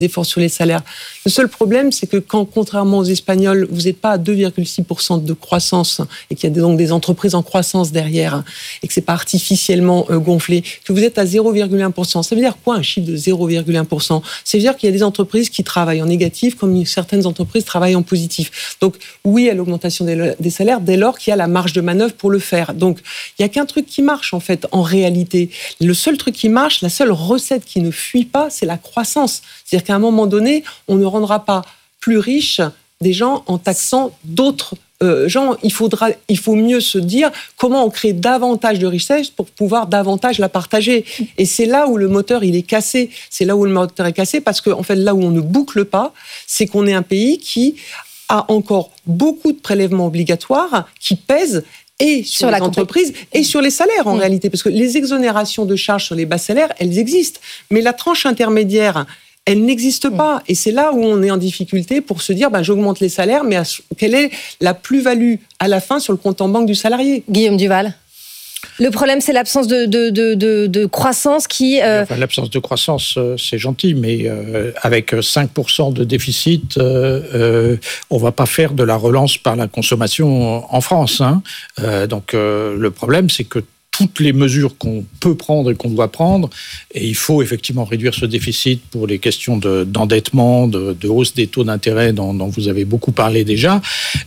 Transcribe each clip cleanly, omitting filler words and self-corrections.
d'efforts sur les salaires. Le seul problème, c'est que quand, contrairement aux Espagnols, vous n'êtes pas à 2,6% de croissance et qu'il y a donc des entreprises en croissance derrière et que c'est pas artificiellement gonflé, que vous êtes à 0,1%. Ça veut dire quoi un chiffre de 0,1%? Ça veut dire qu'il y a des entreprises qui travaillent en négatif comme certaines entreprises travaillent en positif. Donc oui à l'augmentation des salaires dès lors qu'il y a la marge de manœuvre pour le faire. Donc il n'y a qu'un truc qui marche en fait en réalité. Le seul truc qui marche, la seule recette qui ne fuit pas, c'est la croissance. C'est-à-dire qu'à un moment donné, on ne rendra pas plus riches des gens en taxant d'autres gens. Il faut mieux se dire comment on crée davantage de richesse pour pouvoir davantage la partager. Et c'est là où le moteur il est cassé. C'est là où le moteur est cassé parce que en fait là où on ne boucle pas, c'est qu'on est un pays qui a encore beaucoup de prélèvements obligatoires qui pèsent et sur les entreprises et sur les salaires en réalité. Parce que les exonérations de charges sur les bas salaires, elles existent. Mais la tranche intermédiaire, elle n'existe pas. Et c'est là où on est en difficulté pour se dire, j'augmente les salaires, mais quelle est la plus-value à la fin sur le compte en banque du salarié ? Guillaume Duval. Le problème, c'est l'absence de croissance qui... L'absence de croissance, c'est gentil, mais avec 5% de déficit, on ne va pas faire de la relance par la consommation en France. Donc le problème, c'est que toutes les mesures qu'on peut prendre et qu'on doit prendre, et il faut effectivement réduire ce déficit pour les questions d'endettement, de hausse des taux d'intérêt dont vous avez beaucoup parlé déjà,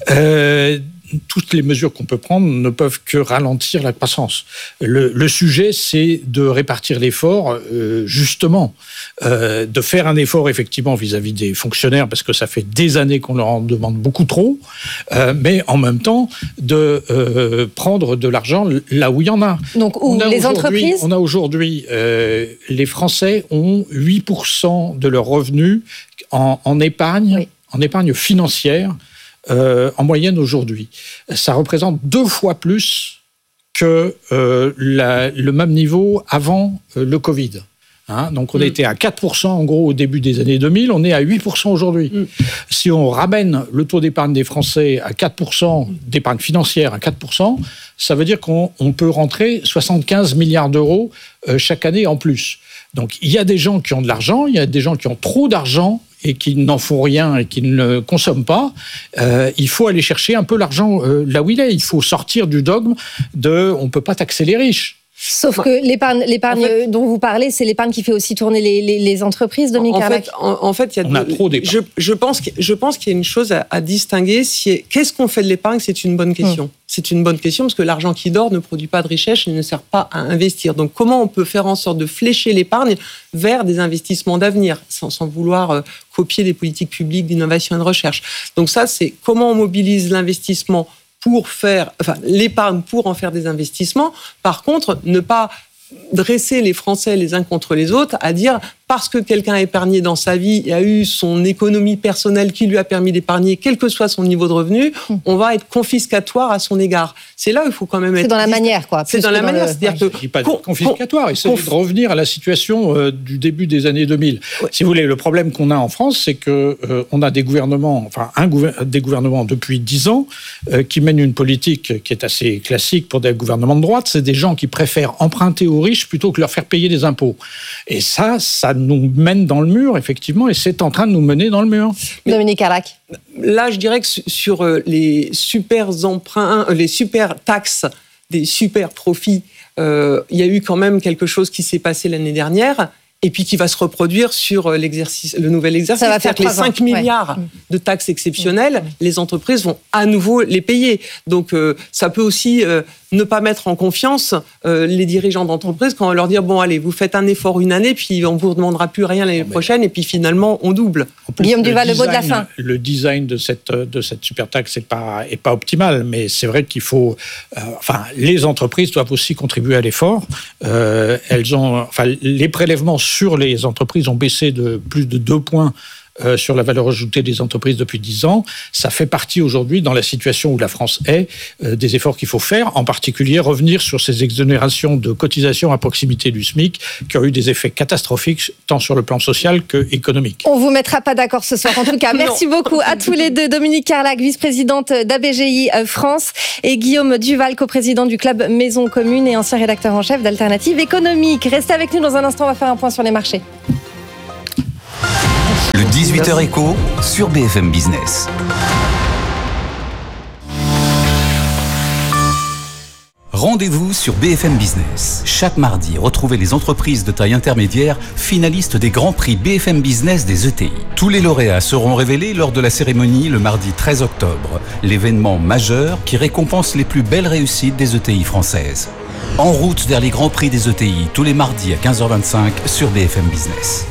toutes les mesures qu'on peut prendre ne peuvent que ralentir la croissance. Le sujet, c'est de répartir l'effort, justement, de faire un effort effectivement vis-à-vis des fonctionnaires, parce que ça fait des années qu'on leur en demande beaucoup trop, mais en même temps de prendre de l'argent là où il y en a. Donc, où les entreprises... On a aujourd'hui, les Français ont 8% de leurs revenus en épargne, oui. En épargne financière, en moyenne aujourd'hui. Ça représente 2 fois plus que le même niveau avant le Covid. Donc on était à 4% en gros au début des années 2000, on est à 8% aujourd'hui. Si on ramène le taux d'épargne des Français à 4%, d'épargne financière à 4%, ça veut dire qu'on peut rentrer 75 milliards d'euros chaque année en plus. Donc il y a des gens qui ont de l'argent, il y a des gens qui ont trop d'argent et qui n'en font rien et qui ne le consomment pas, il faut aller chercher un peu l'argent là où il est. Il faut sortir du dogme de « on ne peut pas taxer les riches ». Sauf que l'épargne en fait, dont vous parlez, c'est l'épargne qui fait aussi tourner les entreprises, Dominique Carlac. En fait, on a trop d'épargne. Je pense qu'il y a une chose à distinguer. Qu'est-ce qu'on fait de l'épargne ? C'est une bonne question. C'est une bonne question parce que l'argent qui dort ne produit pas de richesse et ne sert pas à investir. Donc, comment on peut faire en sorte de flécher l'épargne vers des investissements d'avenir sans vouloir copier des politiques publiques d'innovation et de recherche. Donc ça, c'est comment on mobilise l'investissement l'épargne pour en faire des investissements. Par contre, ne pas dresser les Français les uns contre les autres à dire parce que quelqu'un a épargné dans sa vie et a eu son économie personnelle qui lui a permis d'épargner, quel que soit son niveau de revenu, on va être confiscatoire à son égard. C'est là où il faut quand même être... C'est dans la manière, quoi. C'est dans la manière. C'est-à-dire que... Je ne dis pas confiscatoire, il s'agit de revenir à la situation du début des années 2000. Ouais. Si vous voulez, le problème qu'on a en France, c'est qu'on a des gouvernements, des gouvernements depuis 10 ans qui mènent une politique qui est assez classique pour des gouvernements de droite. C'est des gens qui préfèrent emprunter aux riches plutôt que leur faire payer des impôts. Et ça nous mène dans le mur, effectivement, et c'est en train de nous mener dans le mur. Dominique Carlac. Là, je dirais que sur les super emprunts, les super taxes, des super profits, il y a eu quand même quelque chose qui s'est passé l'année dernière et puis qui va se reproduire sur le nouvel exercice. Ça va faire les 5 milliards de taxes exceptionnelles, les entreprises vont à nouveau les payer. Donc, ça peut aussi ne pas mettre en confiance les dirigeants d'entreprise quand on leur dit bon allez, vous faites un effort une année, puis on vous demandera plus rien l'année prochaine, et puis finalement on double. Guillaume Duval, le mot de la fin. Le design de cette super taxe est pas optimal, mais c'est vrai qu'il faut. Les entreprises doivent aussi contribuer à l'effort. Les prélèvements sur les entreprises ont baissé de plus de 2 points. Sur la valeur ajoutée des entreprises depuis 10 ans. Ça fait partie aujourd'hui, dans la situation où la France est, des efforts qu'il faut faire, en particulier revenir sur ces exonérations de cotisations à proximité du SMIC qui ont eu des effets catastrophiques tant sur le plan social qu'économique. On ne vous mettra pas d'accord ce soir. En tout cas, merci beaucoup à tous les deux. Dominique Carlac, vice-présidente d'ABGI France, et Guillaume Duval, coprésident du club Maison Commune et ancien rédacteur en chef d'Alternative économique. Restez avec nous dans un instant, on va faire un point sur les marchés. 18h Éco sur BFM Business. Rendez-vous sur BFM Business. Chaque mardi, retrouvez les entreprises de taille intermédiaire finalistes des Grands Prix BFM Business des ETI. Tous les lauréats seront révélés lors de la cérémonie le mardi 13 octobre, l'événement majeur qui récompense les plus belles réussites des ETI françaises. En route vers les Grands Prix des ETI, tous les mardis à 15h25 sur BFM Business.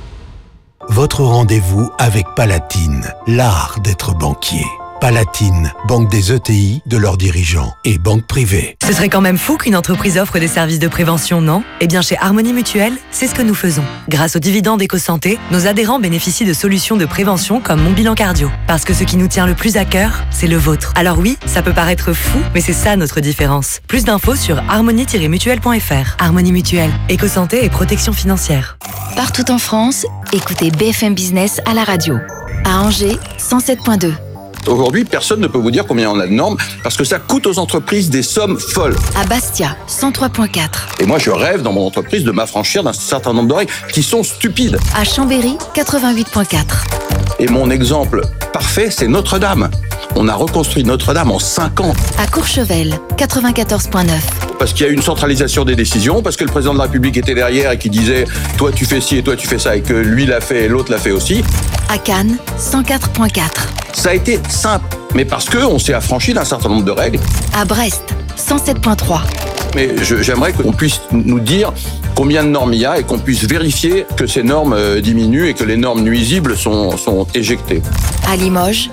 Votre rendez-vous avec Palatine, l'art d'être banquier. Palatine, banque des ETI, de leurs dirigeants et banque privée. Ce serait quand même fou qu'une entreprise offre des services de prévention, non ? Eh bien, chez Harmonie Mutuelle, c'est ce que nous faisons. Grâce aux dividendes EcoSanté, nos adhérents bénéficient de solutions de prévention comme Mon Bilan Cardio. Parce que ce qui nous tient le plus à cœur, c'est le vôtre. Alors oui, ça peut paraître fou, mais c'est ça notre différence. Plus d'infos sur harmonie-mutuelle.fr. Harmonie Mutuelle, EcoSanté et protection financière. Partout en France, écoutez BFM Business à la radio. À Angers, 107.2. Aujourd'hui, personne ne peut vous dire combien on a de normes parce que ça coûte aux entreprises des sommes folles. À Bastia, 103.4. Et moi, je rêve dans mon entreprise de m'affranchir d'un certain nombre de règles qui sont stupides. À Chambéry, 88.4. Et mon exemple parfait, c'est Notre-Dame. On a reconstruit Notre-Dame en 5 ans. À Courchevel, 94.9. Parce qu'il y a une centralisation des décisions, parce que le président de la République était derrière et qui disait « toi tu fais ci et toi tu fais ça » et que lui l'a fait et l'autre l'a fait aussi. À Cannes, 104.4. Ça a été simple, mais parce qu'on s'est affranchi d'un certain nombre de règles. À Brest, 107.3. Mais j'aimerais qu'on puisse nous dire combien de normes il y a et qu'on puisse vérifier que ces normes diminuent et que les normes nuisibles sont éjectées. À Limoges,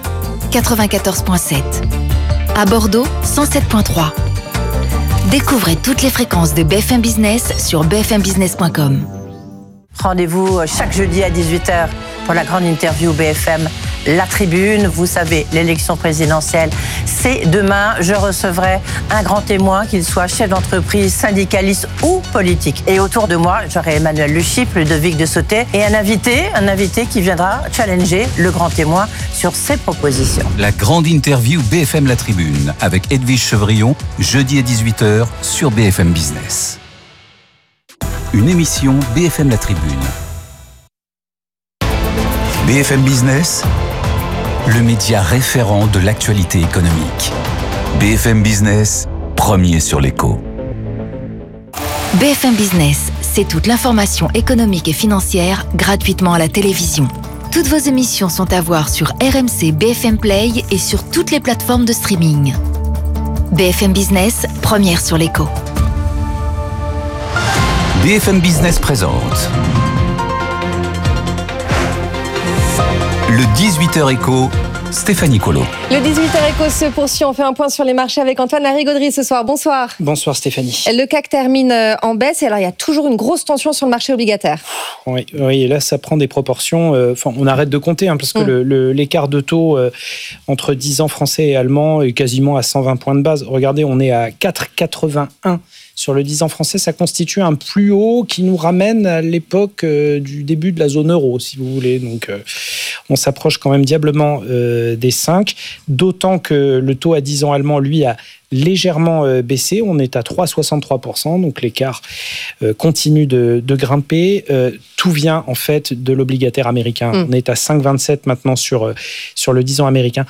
94.7. À Bordeaux, 107.3. Découvrez toutes les fréquences de BFM Business sur bfmbusiness.com. Rendez-vous chaque jeudi à 18h pour la grande interview BFM La Tribune. Vous savez, l'élection présidentielle, c'est demain. Je recevrai un grand témoin, qu'il soit chef d'entreprise, syndicaliste ou politique. Et autour de moi, j'aurai Emmanuel Le Chypre, Ludovic de Sauté et un invité qui viendra challenger le grand témoin sur ses propositions. La grande interview BFM La Tribune avec Edwige Chevrillon, jeudi à 18h sur BFM Business. Une émission BFM La Tribune. BFM Business, le média référent de l'actualité économique. BFM Business, premier sur l'écho. BFM Business, c'est toute l'information économique et financière gratuitement à la télévision. Toutes vos émissions sont à voir sur RMC BFM Play et sur toutes les plateformes de streaming. BFM Business, première sur l'écho. BFM Business présente le 18h Éco, Stéphanie Colo. Le 18h Éco se poursuit. On fait un point sur les marchés avec Antoine Larigauderie ce soir. Bonsoir. Bonsoir Stéphanie. Le CAC termine en baisse et alors il y a toujours une grosse tension sur le marché obligataire. Oui, et là ça prend des proportions. On arrête de compter parce que l'écart de taux entre 10 ans français et allemand est quasiment à 120 points de base. Regardez, on est à 4,81. Sur le 10 ans français, ça constitue un plus haut qui nous ramène à l'époque du début de la zone euro, si vous voulez. Donc, on s'approche quand même diablement des 5, d'autant que le taux à 10 ans allemand, lui, a légèrement baissé. On est à 3,63%, donc l'écart continue de grimper. Tout vient, en fait, de l'obligataire américain. On est à 5,27 maintenant sur le 10 ans américain,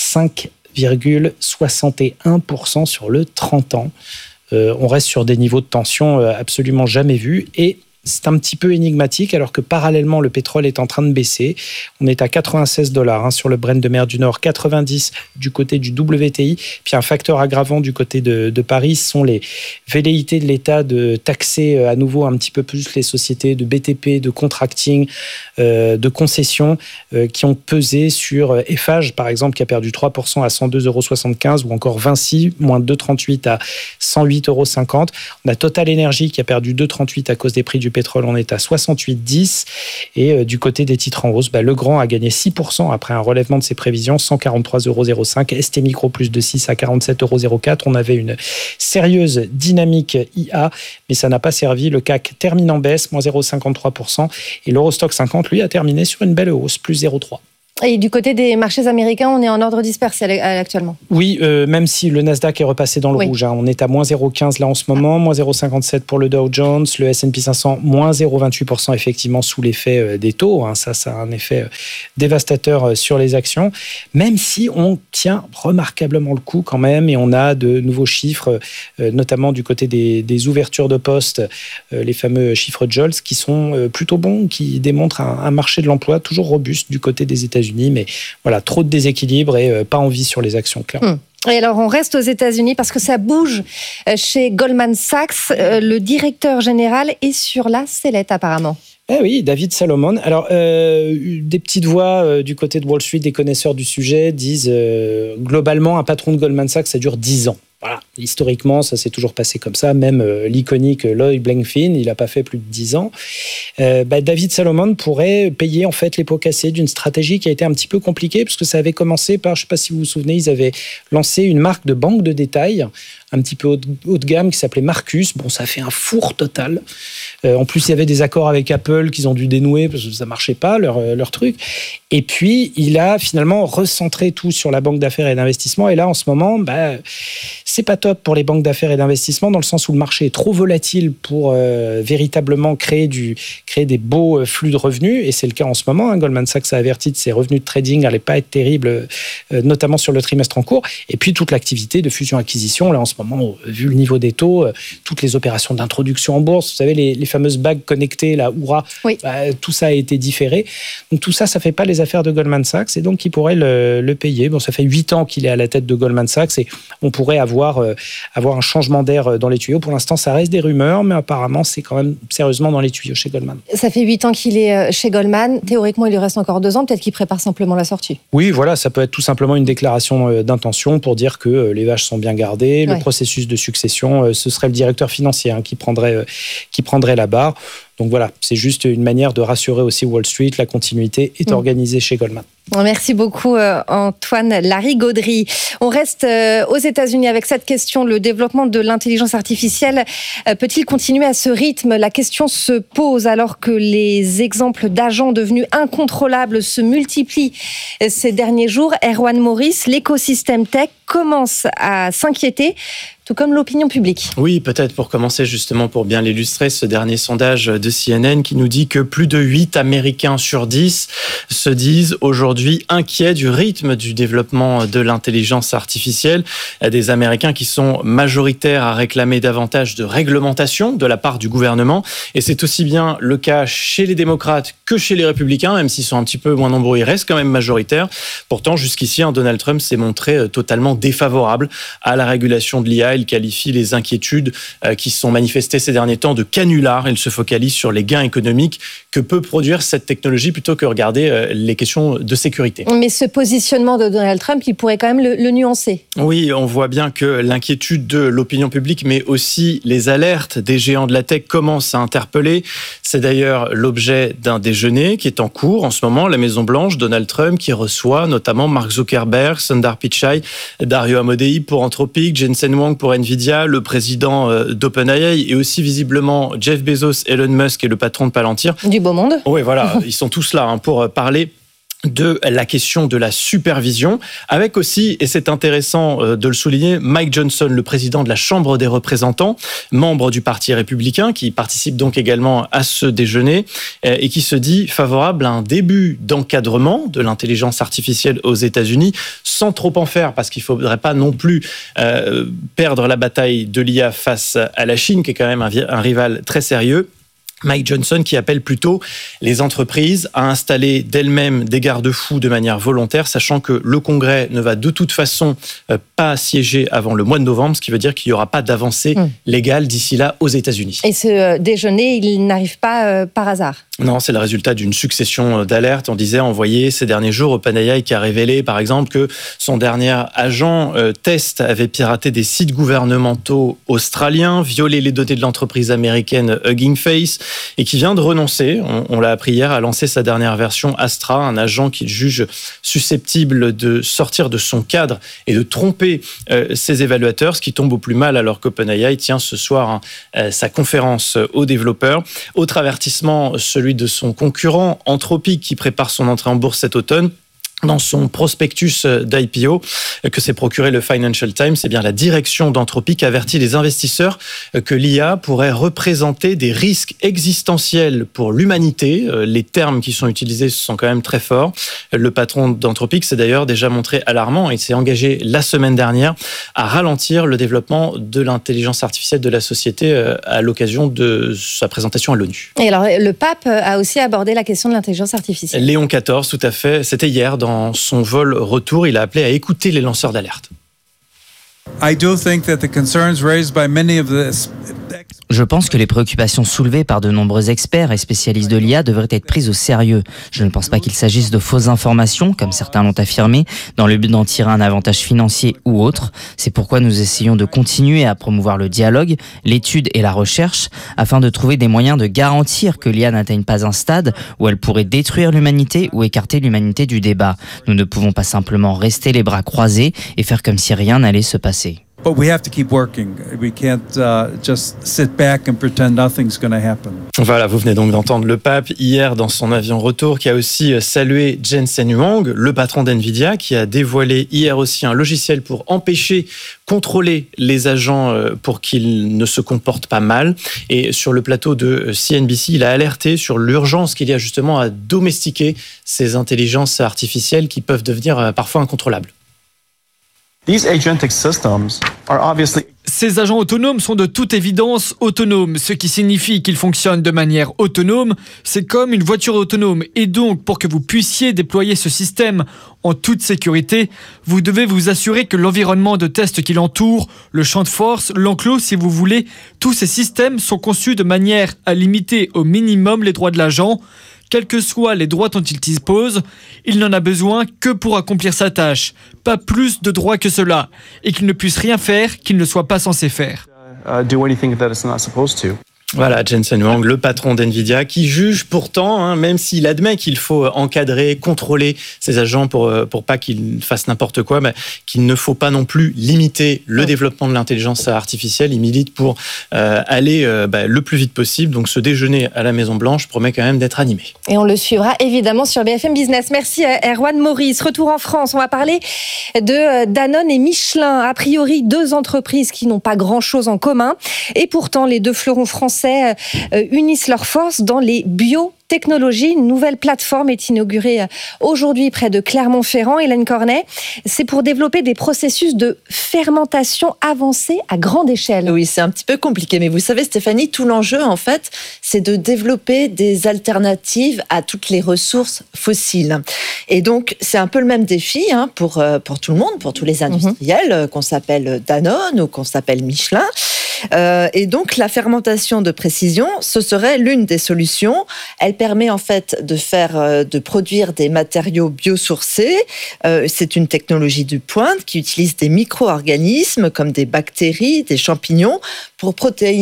5,61% sur le 30 ans. On reste sur des niveaux de tension absolument jamais vus et c'est un petit peu énigmatique alors que parallèlement le pétrole est en train de baisser. On est à $96 sur le Brent de mer du Nord, 90 du côté du WTI. Puis un facteur aggravant du côté de Paris sont les velléités de l'État de taxer à nouveau un petit peu plus les sociétés de BTP, de contracting, de concessions qui ont pesé sur Eiffage par exemple qui a perdu 3% à 102,75 € ou encore Vinci, moins 2,38 à 108,50 €. On a Total Energy qui a perdu 2,38 à cause des prix du pétrole, on est à 68,10 et du côté des titres en hausse, Legrand a gagné 6% après un relèvement de ses prévisions, 143,05 €, ST Micro plus de 6 à 47,04 €. On avait une sérieuse dynamique IA, mais ça n'a pas servi. Le CAC termine en baisse, moins 0,53% et l'Eurostock 50, lui, a terminé sur une belle hausse, plus 0,3%. Et du côté des marchés américains, on est en ordre dispersé actuellement. Oui, même si le Nasdaq est repassé dans le rouge. On est à moins 0,15 là en ce moment, moins 0,57 pour le Dow Jones, le S&P 500, moins 0,28% effectivement sous l'effet des taux. Ça a un effet dévastateur sur les actions, même si on tient remarquablement le coup quand même, et on a de nouveaux chiffres, notamment du côté des ouvertures de postes, les fameux chiffres JOLTS, qui sont plutôt bons, qui démontrent un marché de l'emploi toujours robuste du côté des États-Unis. Mais voilà, trop de déséquilibre et pas envie sur les actions, clairement. Et alors, on reste aux États-Unis parce que ça bouge chez Goldman Sachs. Le directeur général est sur la sellette, apparemment. Oui, David Salomon. Alors, des petites voix du côté de Wall Street, des connaisseurs du sujet, disent globalement, un patron de Goldman Sachs, ça dure 10 ans. Voilà, historiquement, ça s'est toujours passé comme ça. Même l'iconique Lloyd Blankfein, il n'a pas fait plus de 10 ans. David Salomon pourrait payer en fait les pots cassés d'une stratégie qui a été un petit peu compliquée, parce que ça avait commencé par, je ne sais pas si vous vous souvenez, ils avaient lancé une marque de banque de détail, un petit peu haut de gamme, qui s'appelait Marcus. Bon, ça a fait un four total. En plus, il y avait des accords avec Apple qu'ils ont dû dénouer parce que ça ne marchait pas, leur truc. Et puis, il a finalement recentré tout sur la banque d'affaires et d'investissement. Et là, en ce moment, c'est pas top pour les banques d'affaires et d'investissement, dans le sens où le marché est trop volatile pour véritablement créer des beaux flux de revenus. Et c'est le cas en ce moment. Goldman Sachs a averti de ses revenus de trading n'allaient pas être terribles, notamment sur le trimestre en cours. Et puis, toute l'activité de fusion-acquisition, là, en ce moment, vu le niveau des taux, toutes les opérations d'introduction en bourse, vous savez, les fameuses bagues connectées, la Oura, tout ça a été différé. Donc tout ça, ça ne fait pas les affaires de Goldman Sachs, et donc il pourrait le payer. Bon, ça fait 8 ans qu'il est à la tête de Goldman Sachs, et on pourrait avoir un changement d'air dans les tuyaux. Pour l'instant, ça reste des rumeurs, mais apparemment, c'est quand même sérieusement dans les tuyaux chez Goldman. Ça fait 8 ans qu'il est chez Goldman. Théoriquement, il lui reste encore 2 ans. Peut-être qu'il prépare simplement la sortie. Oui, voilà, ça peut être tout simplement une déclaration d'intention pour dire que les vaches sont bien gardées. Le processus de succession, ce serait le directeur financier qui prendrait la barre. Donc voilà, c'est juste une manière de rassurer aussi Wall Street. La continuité est organisée chez Goldman. Merci beaucoup Antoine Larigauderie. On reste aux États-Unis avec cette question. Le développement de l'intelligence artificielle peut-il continuer à ce rythme ? La question se pose alors que les exemples d'agents devenus incontrôlables se multiplient ces derniers jours. Erwan Morris, l'écosystème tech commence à s'inquiéter, tout comme l'opinion publique. Oui, peut-être pour commencer, justement, pour bien l'illustrer, ce dernier sondage de CNN qui nous dit que plus de 8 Américains sur 10 se disent aujourd'hui inquiets du rythme du développement de l'intelligence artificielle. Des Américains qui sont majoritaires à réclamer davantage de réglementation de la part du gouvernement. Et c'est aussi bien le cas chez les démocrates que chez les républicains, même s'ils sont un petit peu moins nombreux, ils restent quand même majoritaires. Pourtant, jusqu'ici, Donald Trump s'est montré totalement défavorable à la régulation de l'IA. Il qualifie les inquiétudes qui se sont manifestées ces derniers temps de canular. Il se focalise sur les gains économiques que peut produire cette technologie plutôt que regarder les questions de sécurité. Mais ce positionnement de Donald Trump, il pourrait quand même le nuancer. Oui, on voit bien que l'inquiétude de l'opinion publique, mais aussi les alertes des géants de la tech commencent à interpeller. C'est d'ailleurs l'objet d'un déjeuner qui est en cours en ce moment, la Maison-Blanche. Donald Trump qui reçoit notamment Mark Zuckerberg, Sundar Pichai, Dario Amodei pour Anthropic, Jensen Huang pour Nvidia, le président d'OpenAI et aussi visiblement Jeff Bezos, Elon Musk et le patron de Palantir. Du beau monde. Oui, voilà, ils sont tous là pour parler de la question de la supervision, avec aussi, et c'est intéressant de le souligner, Mike Johnson, le président de la Chambre des représentants, membre du Parti républicain, qui participe donc également à ce déjeuner, et qui se dit favorable à un début d'encadrement de l'intelligence artificielle aux États-Unis, sans trop en faire, parce qu'il ne faudrait pas non plus perdre la bataille de l'IA face à la Chine, qui est quand même un rival très sérieux. Mike Johnson qui appelle plutôt les entreprises à installer d'elles-mêmes des garde-fous de manière volontaire, sachant que le Congrès ne va de toute façon pas siéger avant le mois de novembre, ce qui veut dire qu'il n'y aura pas d'avancée légale d'ici là aux États-Unis. Et ce déjeuner, il n'arrive pas par hasard ? Non, c'est le résultat d'une succession d'alertes. On disait envoyé ces derniers jours OpenAI qui a révélé par exemple que son dernier agent test avait piraté des sites gouvernementaux australiens, violé les données de l'entreprise américaine Hugging Face, et qui vient de renoncer, on l'a appris hier, à lancer sa dernière version Astra, un agent qu'il juge susceptible de sortir de son cadre et de tromper ses évaluateurs, ce qui tombe au plus mal alors qu'OpenAI tient ce soir sa conférence aux développeurs. Autre avertissement, celui de son concurrent Anthropic qui prépare son entrée en bourse cet automne. dans son prospectus d'IPO que s'est procuré le Financial Times, eh bien la direction d'Anthropic avertit les investisseurs que l'IA pourrait représenter des risques existentiels pour l'humanité. Les termes qui sont utilisés sont quand même très forts. Le patron d'Anthropic s'est d'ailleurs déjà montré alarmant et s'est engagé la semaine dernière à ralentir le développement de l'intelligence artificielle de la société à l'occasion de sa présentation à l'ONU. Et alors, le pape a aussi abordé la question de l'intelligence artificielle. Léon XIV, tout à fait. C'était hier dans son vol retour, il a appelé à écouter les lanceurs d'alerte. Je pense que les préoccupations soulevées par de nombreux experts et spécialistes de l'IA devraient être prises au sérieux. Je ne pense pas qu'il s'agisse de fausses informations, comme certains l'ont affirmé, dans le but d'en tirer un avantage financier ou autre. C'est pourquoi nous essayons de continuer à promouvoir le dialogue, l'étude et la recherche, afin de trouver des moyens de garantir que l'IA n'atteigne pas un stade où elle pourrait détruire l'humanité ou écarter l'humanité du débat. Nous ne pouvons pas simplement rester les bras croisés et faire comme si rien n'allait se passer. But we have to keep working. We can't just sit back and pretend nothing's going to happen. Voilà, vous venez donc d'entendre le pape hier dans son avion retour qui a aussi salué Jensen Huang, le patron d'NVIDIA, qui a dévoilé hier aussi un logiciel pour empêcher, contrôler les agents pour qu'ils ne se comportent pas mal. Et sur le plateau de CNBC, il a alerté sur l'urgence qu'il y a justement à domestiquer ces intelligences artificielles qui peuvent devenir parfois incontrôlables. Ces agents autonomes sont de toute évidence autonomes, ce qui signifie qu'ils fonctionnent de manière autonome. C'est comme une voiture autonome. Et donc, pour que vous puissiez déployer ce système en toute sécurité, vous devez vous assurer que l'environnement de test qui l'entoure, le champ de force, l'enclos si vous voulez, tous ces systèmes sont conçus de manière à limiter au minimum les droits de l'agent. Quels que soient les droits dont il dispose, il n'en a besoin que pour accomplir sa tâche, pas plus de droits que cela, et qu'il ne puisse rien faire qu'il ne soit pas censé faire. Voilà, Jensen Huang, le patron d'NVIDIA, qui juge pourtant, même s'il admet qu'il faut encadrer, contrôler ses agents pour pas qu'ils fassent n'importe quoi, qu'il ne faut pas non plus limiter le développement de l'intelligence artificielle. Il milite pour aller le plus vite possible. Donc ce déjeuner à la Maison-Blanche promet quand même d'être animé. Et on le suivra évidemment sur BFM Business. Merci Erwan Maurice. Retour en France, on va parler de Danone et Michelin. A priori, deux entreprises qui n'ont pas grand-chose en commun. Et pourtant, les deux fleurons français unissent leurs forces dans les biotechnologies. Une nouvelle plateforme est inaugurée aujourd'hui près de Clermont-Ferrand. Hélène Cornet, c'est pour développer des processus de fermentation avancés à grande échelle. Oui, c'est un petit peu compliqué, mais vous savez Stéphanie, tout l'enjeu en fait, c'est de développer des alternatives à toutes les ressources fossiles. Et donc, c'est un peu le même défi pour tout le monde, pour tous les industriels, qu'on s'appelle Danone ou qu'on s'appelle Michelin. Et donc, la fermentation de précision, ce serait l'une des solutions. Elle permet en fait de produire des matériaux biosourcés. C'est une technologie de pointe qui utilise des micro-organismes comme des bactéries, des champignons pour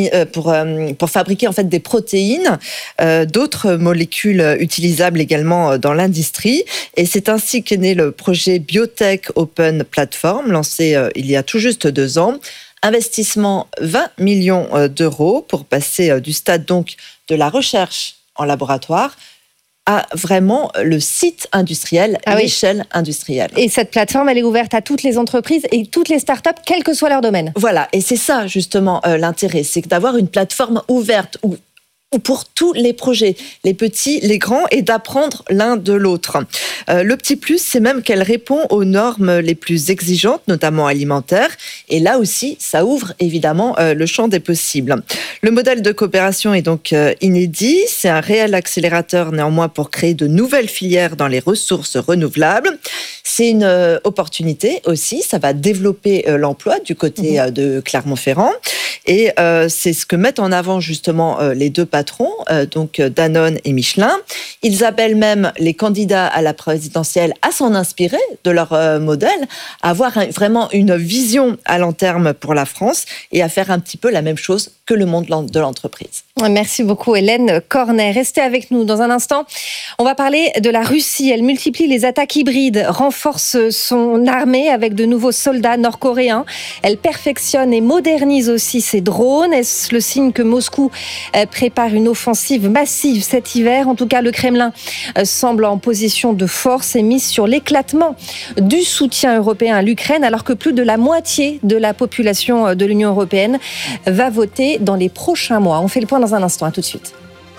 fabriquer en fait des protéines, d'autres molécules utilisables également dans l'industrie. Et c'est ainsi qu'est né le projet Biotech Open Platform, lancé il y a tout juste 2 ans. Investissement 20 millions d'euros pour passer du stade donc de la recherche en laboratoire à vraiment le site industriel, l'échelle industrielle. Et cette plateforme, elle est ouverte à toutes les entreprises et toutes les startups, quel que soit leur domaine. Voilà, et c'est ça justement l'intérêt, c'est d'avoir une plateforme ouverte où pour tous les projets, les petits, les grands, et d'apprendre l'un de l'autre. Le petit plus, c'est même qu'elle répond aux normes les plus exigeantes, notamment alimentaires, et là aussi, ça ouvre évidemment le champ des possibles. Le modèle de coopération est donc inédit, c'est un réel accélérateur néanmoins pour créer de nouvelles filières dans les ressources renouvelables. C'est une opportunité aussi, ça va développer l'emploi du côté de Clermont-Ferrand, et c'est ce que mettent en avant justement les deux patrons, donc Danone et Michelin. Ils appellent même les candidats à la présidentielle à s'en inspirer de leur modèle, à avoir vraiment une vision à long terme pour la France et à faire un petit peu la même chose que le monde de l'entreprise. Merci beaucoup Hélène Cornet. Restez avec nous dans un instant. On va parler de la Russie. Elle multiplie les attaques hybrides, renforce son armée avec de nouveaux soldats nord-coréens. Elle perfectionne et modernise aussi ses ses drones. Est-ce le signe que Moscou prépare une offensive massive cet hiver? En tout cas, le Kremlin semble en position de force et mise sur l'éclatement du soutien européen à l'Ukraine, alors que plus de la moitié de la population de l'Union européenne va voter dans les prochains mois. On fait le point dans un instant, à tout de suite.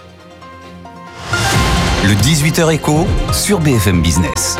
Le 18h Écho sur BFM Business.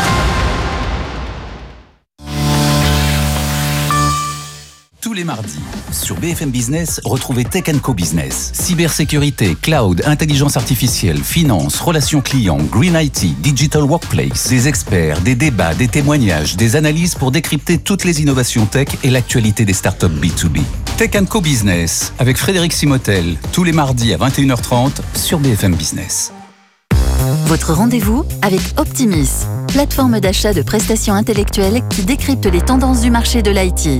Tous les mardis, sur BFM Business, retrouvez Tech & Co Business. Cybersécurité, cloud, intelligence artificielle, finance, relations clients, green IT, digital workplace. Des experts, des débats, des témoignages, des analyses pour décrypter toutes les innovations tech et l'actualité des startups B2B. Tech & Co Business, avec Frédéric Simotel, tous les mardis à 21h30 sur BFM Business. Votre rendez-vous avec Optimis, plateforme d'achat de prestations intellectuelles qui décrypte les tendances du marché de l'IT.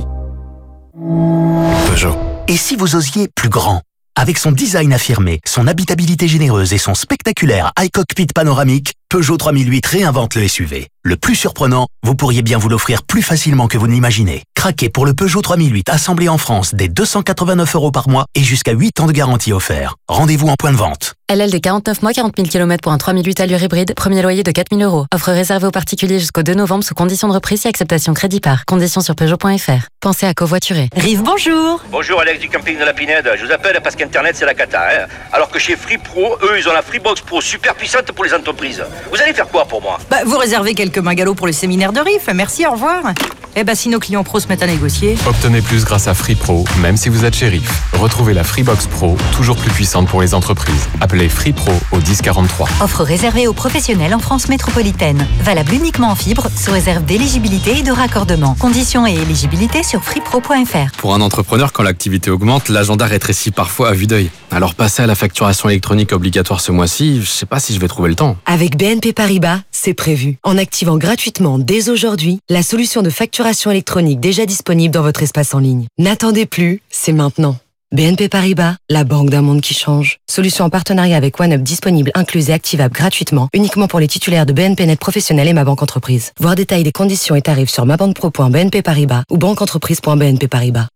Peugeot. Et si vous osiez plus grand? Avec son design affirmé, son habitabilité généreuse et son spectaculaire iCockpit panoramique, Peugeot 3008 réinvente le SUV. Le plus surprenant, vous pourriez bien vous l'offrir plus facilement que vous ne l'imaginez. Craquez pour le Peugeot 3008 assemblé en France dès 289 € par mois et jusqu'à 8 ans de garantie offert. Rendez-vous en point de vente. LLD 49 mois, 40 000 km pour un 3008 allure hybride, premier loyer de 4 000 €. Offre réservée aux particuliers jusqu'au 2 novembre sous conditions de reprise et acceptation crédit par. Conditions sur Peugeot.fr. Pensez à covoiturer. Rive, bonjour. Bonjour, Alex du camping de la Pinède. Je vous appelle parce qu'Internet, c'est la cata. Hein. Alors que chez Free Pro, eux, ils ont la Freebox Pro super puissante pour les entreprises. Vous allez faire quoi pour moi? Vous réservez quelques mingalots pour le séminaire de RIF. Merci, au revoir. Si nos clients pros se mettent à négocier... Obtenez plus grâce à Free Pro, même si vous êtes chez RIF. Retrouvez la Freebox Pro, toujours plus puissante pour les entreprises. Appelez Free Pro au 1043. Offre réservée aux professionnels en France métropolitaine. Valable uniquement en fibre, sous réserve d'éligibilité et de raccordement. Conditions et éligibilité sur freepro.fr. Pour un entrepreneur, quand l'activité augmente, l'agenda rétrécit parfois à vue d'œil. Alors passer à la facturation électronique obligatoire ce mois-ci, je sais pas si je vais trouver le temps. Avec BNP Paribas, c'est prévu. En activant gratuitement dès aujourd'hui la solution de facturation électronique déjà disponible dans votre espace en ligne. N'attendez plus, c'est maintenant. BNP Paribas, la banque d'un monde qui change. Solution en partenariat avec OneUp disponible, incluse et activable gratuitement, uniquement pour les titulaires de BNP Net Professionnel et Ma Banque Entreprise. Voir détails des conditions et tarifs sur mabanquepro.bnp Paribas ou banqueentreprise.bnp Paribas.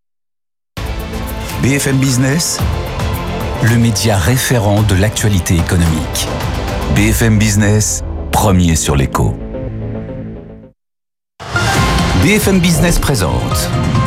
BFM Business, le média référent de l'actualité économique. BFM Business, premier sur l'écho. BFM Business présente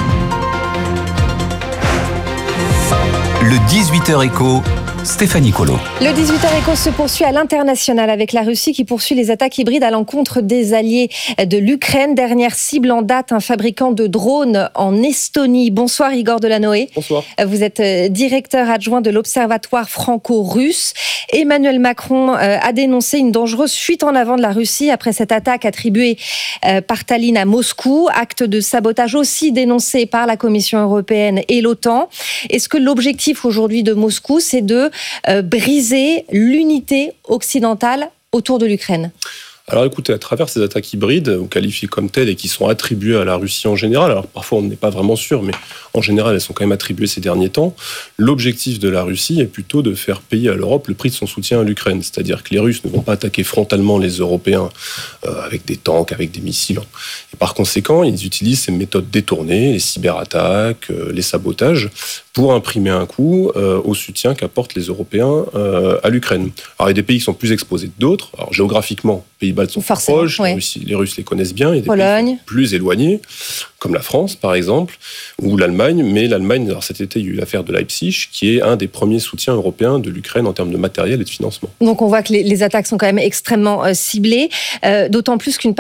le 18h Écho, Stéphanie Colo. Le 18h Écho se poursuit à l'international avec la Russie qui poursuit les attaques hybrides à l'encontre des alliés de l'Ukraine. Dernière cible en date, un fabricant de drones en Estonie. Bonsoir Igor Delanoë. Bonsoir. Vous êtes directeur adjoint de l'Observatoire franco-russe. Emmanuel Macron a dénoncé une dangereuse fuite en avant de la Russie après cette attaque attribuée par Tallinn à Moscou. Acte de sabotage aussi dénoncé par la Commission européenne et l'OTAN. Est-ce que l'objectif aujourd'hui de Moscou, c'est de briser l'unité occidentale autour de l'Ukraine? Alors écoutez, à travers ces attaques hybrides, ou qualifiées comme telles et qui sont attribuées à la Russie en général, alors parfois on n'est pas vraiment sûr, mais en général elles sont quand même attribuées ces derniers temps, l'objectif de la Russie est plutôt de faire payer à l'Europe le prix de son soutien à l'Ukraine. C'est-à-dire que les Russes ne vont pas attaquer frontalement les Européens avec des tanks, avec des missiles. Et par conséquent, ils utilisent ces méthodes détournées, les cyberattaques, les sabotages, pour imprimer un coup au soutien qu'apportent les Européens à l'Ukraine. Alors il y a des pays qui sont plus exposés que d'autres. Alors géographiquement, les pays baltes sont plus proches, ouais. Les Russes les connaissent bien. Il y a des pays plus éloignés, comme la France par exemple, ou l'Allemagne. Mais l'Allemagne, alors cet été, il y a eu l'affaire de Leipzig, qui est un des premiers soutiens européens de l'Ukraine en termes de matériel et de financement. Donc on voit que les attaques sont quand même extrêmement ciblées, d'autant plus qu'une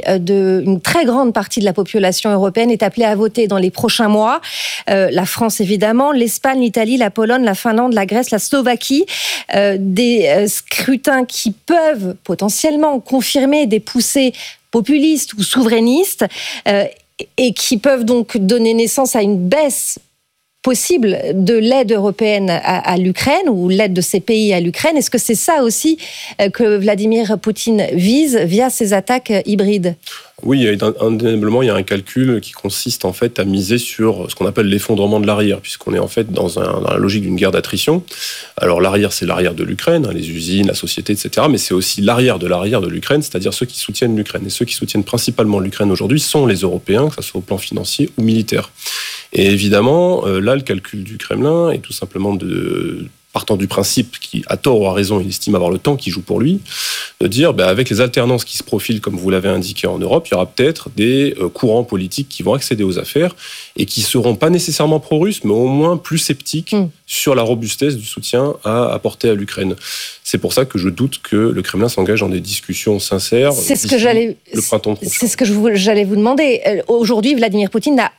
une très grande partie de la population européenne est appelée à voter dans les prochains mois. La France évidemment, l'Espagne, l'Italie, la Pologne, la Finlande, la Grèce, la Slovaquie, des scrutins qui peuvent potentiellement confirmer des poussées populistes ou souverainistes et qui peuvent donc donner naissance à une baisse possible de l'aide européenne à l'Ukraine ou l'aide de ces pays à l'Ukraine. Est-ce que c'est ça aussi que Vladimir Poutine vise via ces attaques hybrides ? Oui, indéniablement, il y a un calcul qui consiste en fait à miser sur ce qu'on appelle l'effondrement de l'arrière, puisqu'on est en fait dans la logique d'une guerre d'attrition. Alors l'arrière, c'est l'arrière de l'Ukraine, les usines, la société, etc. Mais c'est aussi l'arrière de l'Ukraine, c'est-à-dire ceux qui soutiennent l'Ukraine. Et ceux qui soutiennent principalement l'Ukraine aujourd'hui sont les Européens, que ce soit au plan financier ou militaire. Et évidemment, là, le calcul du Kremlin est tout simplement partant du principe qui, à tort ou à raison, il estime avoir le temps qui joue pour lui, de dire, avec les alternances qui se profilent, comme vous l'avez indiqué en Europe, il y aura peut-être des courants politiques qui vont accéder aux affaires et qui seront pas nécessairement pro-russes, mais au moins plus sceptiques sur la robustesse du soutien à apporter à l'Ukraine. C'est pour ça que je doute que le Kremlin s'engage dans des discussions sincères. C'est ce que j'allais vous demander. Aujourd'hui, Vladimir Poutine n'a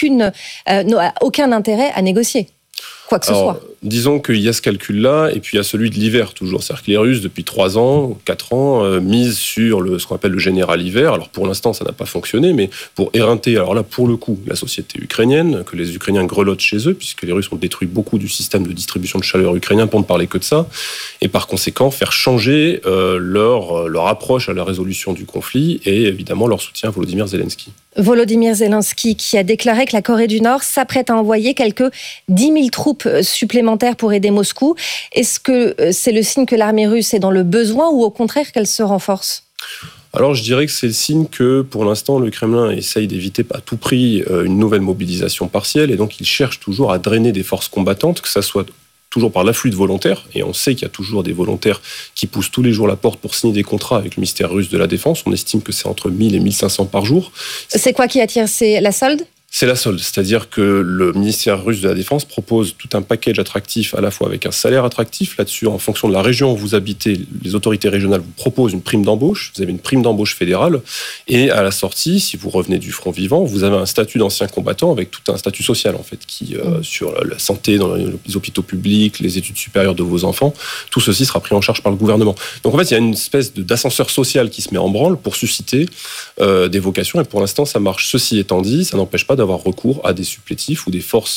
aucun intérêt à négocier. Quoi que ce soit. Disons qu'il y a ce calcul-là, et puis il y a celui de l'hiver toujours. C'est-à-dire que les Russes, depuis 3 ans, 4 ans, misent sur ce qu'on appelle le général hiver. Alors pour l'instant, ça n'a pas fonctionné, mais pour éreinter, alors là, pour le coup, la société ukrainienne, que les Ukrainiens grelottent chez eux, puisque les Russes ont détruit beaucoup du système de distribution de chaleur ukrainien, pour ne parler que de ça, et par conséquent, faire changer leur approche à la résolution du conflit, et évidemment leur soutien à Volodymyr Zelensky. Volodymyr Zelensky qui a déclaré que la Corée du Nord s'apprête à envoyer quelques 10 000 troupes supplémentaires pour aider Moscou. Est-ce que c'est le signe que l'armée russe est dans le besoin ou au contraire qu'elle se renforce ? Alors je dirais que c'est le signe que pour l'instant le Kremlin essaye d'éviter à tout prix une nouvelle mobilisation partielle et donc il cherche toujours à drainer des forces combattantes, que ça soit toujours par l'afflux de volontaires, et on sait qu'il y a toujours des volontaires qui poussent tous les jours la porte pour signer des contrats avec le ministère russe de la Défense. On estime que c'est entre 1000 et 1500 par jour. C'est quoi qui attire ? C'est la solde ? C'est la solde, c'est-à-dire que le ministère russe de la Défense propose tout un package attractif, à la fois avec un salaire attractif. Là-dessus, en fonction de la région où vous habitez, les autorités régionales vous proposent une prime d'embauche. Vous avez une prime d'embauche fédérale. Et à la sortie, si vous revenez du front vivant, vous avez un statut d'ancien combattant avec tout un statut social, en fait, qui, sur la santé dans les hôpitaux publics, les études supérieures de vos enfants, tout ceci sera pris en charge par le gouvernement. Donc en fait, il y a une espèce d'ascenseur social qui se met en branle pour susciter des vocations. Et pour l'instant, ça marche. Ceci étant dit, ça n'empêche pas d'avoir recours à des supplétifs ou des forces,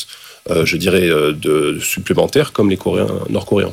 supplémentaires comme les Nord-Coréens.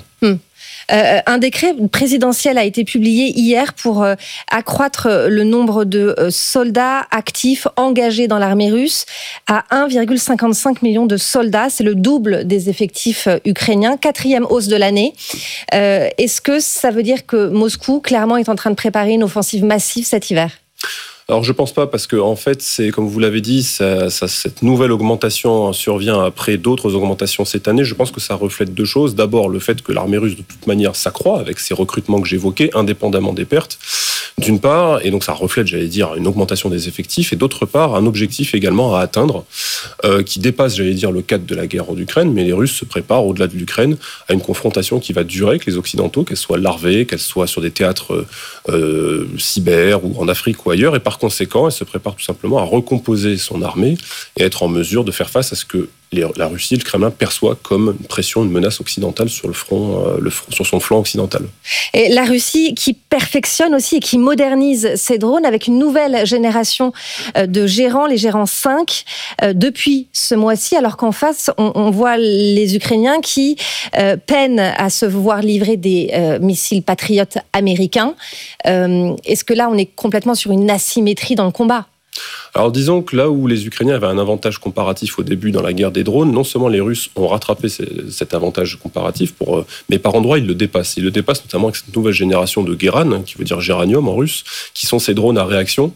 Un décret présidentiel a été publié hier pour accroître le nombre de soldats actifs engagés dans l'armée russe à 1,55 million de soldats. C'est le double des effectifs ukrainiens, 4e hausse de l'année. Est-ce que ça veut dire que Moscou, clairement, est en train de préparer une offensive massive cet hiver ? Alors je pense pas, parce que en fait, c'est comme vous l'avez dit, cette nouvelle augmentation survient après d'autres augmentations cette année. Je pense que ça reflète 2 choses. D'abord, le fait que l'armée russe de toute manière s'accroît avec ces recrutements que j'évoquais, indépendamment des pertes, d'une part, et donc ça reflète, une augmentation des effectifs, et d'autre part, un objectif également à atteindre qui dépasse, le cadre de la guerre en Ukraine, mais les Russes se préparent au-delà de l'Ukraine à une confrontation qui va durer avec les Occidentaux, qu'elle soit larvée, qu'elle soit sur des théâtres cyber ou en Afrique ou ailleurs, et par conséquent, elle se prépare tout simplement à recomposer son armée et être en mesure de faire face à ce que la Russie, le Kremlin, perçoit comme une pression, une menace occidentale sur sur son flanc occidental. Et la Russie qui perfectionne aussi et qui modernise ses drones avec une nouvelle génération de gérants, les gérants 5, depuis ce mois-ci, alors qu'en face, on voit les Ukrainiens qui peinent à se voir livrer des missiles patriotes américains. Est-ce que là, on est complètement sur une asymétrie dans le combat ? Alors disons que là où les Ukrainiens avaient un avantage comparatif au début dans la guerre des drones, non seulement les Russes ont rattrapé cet avantage comparatif, mais par endroits ils le dépassent. Ils le dépassent notamment avec cette nouvelle génération de Geran, qui veut dire géranium en russe, qui sont ces drones à réaction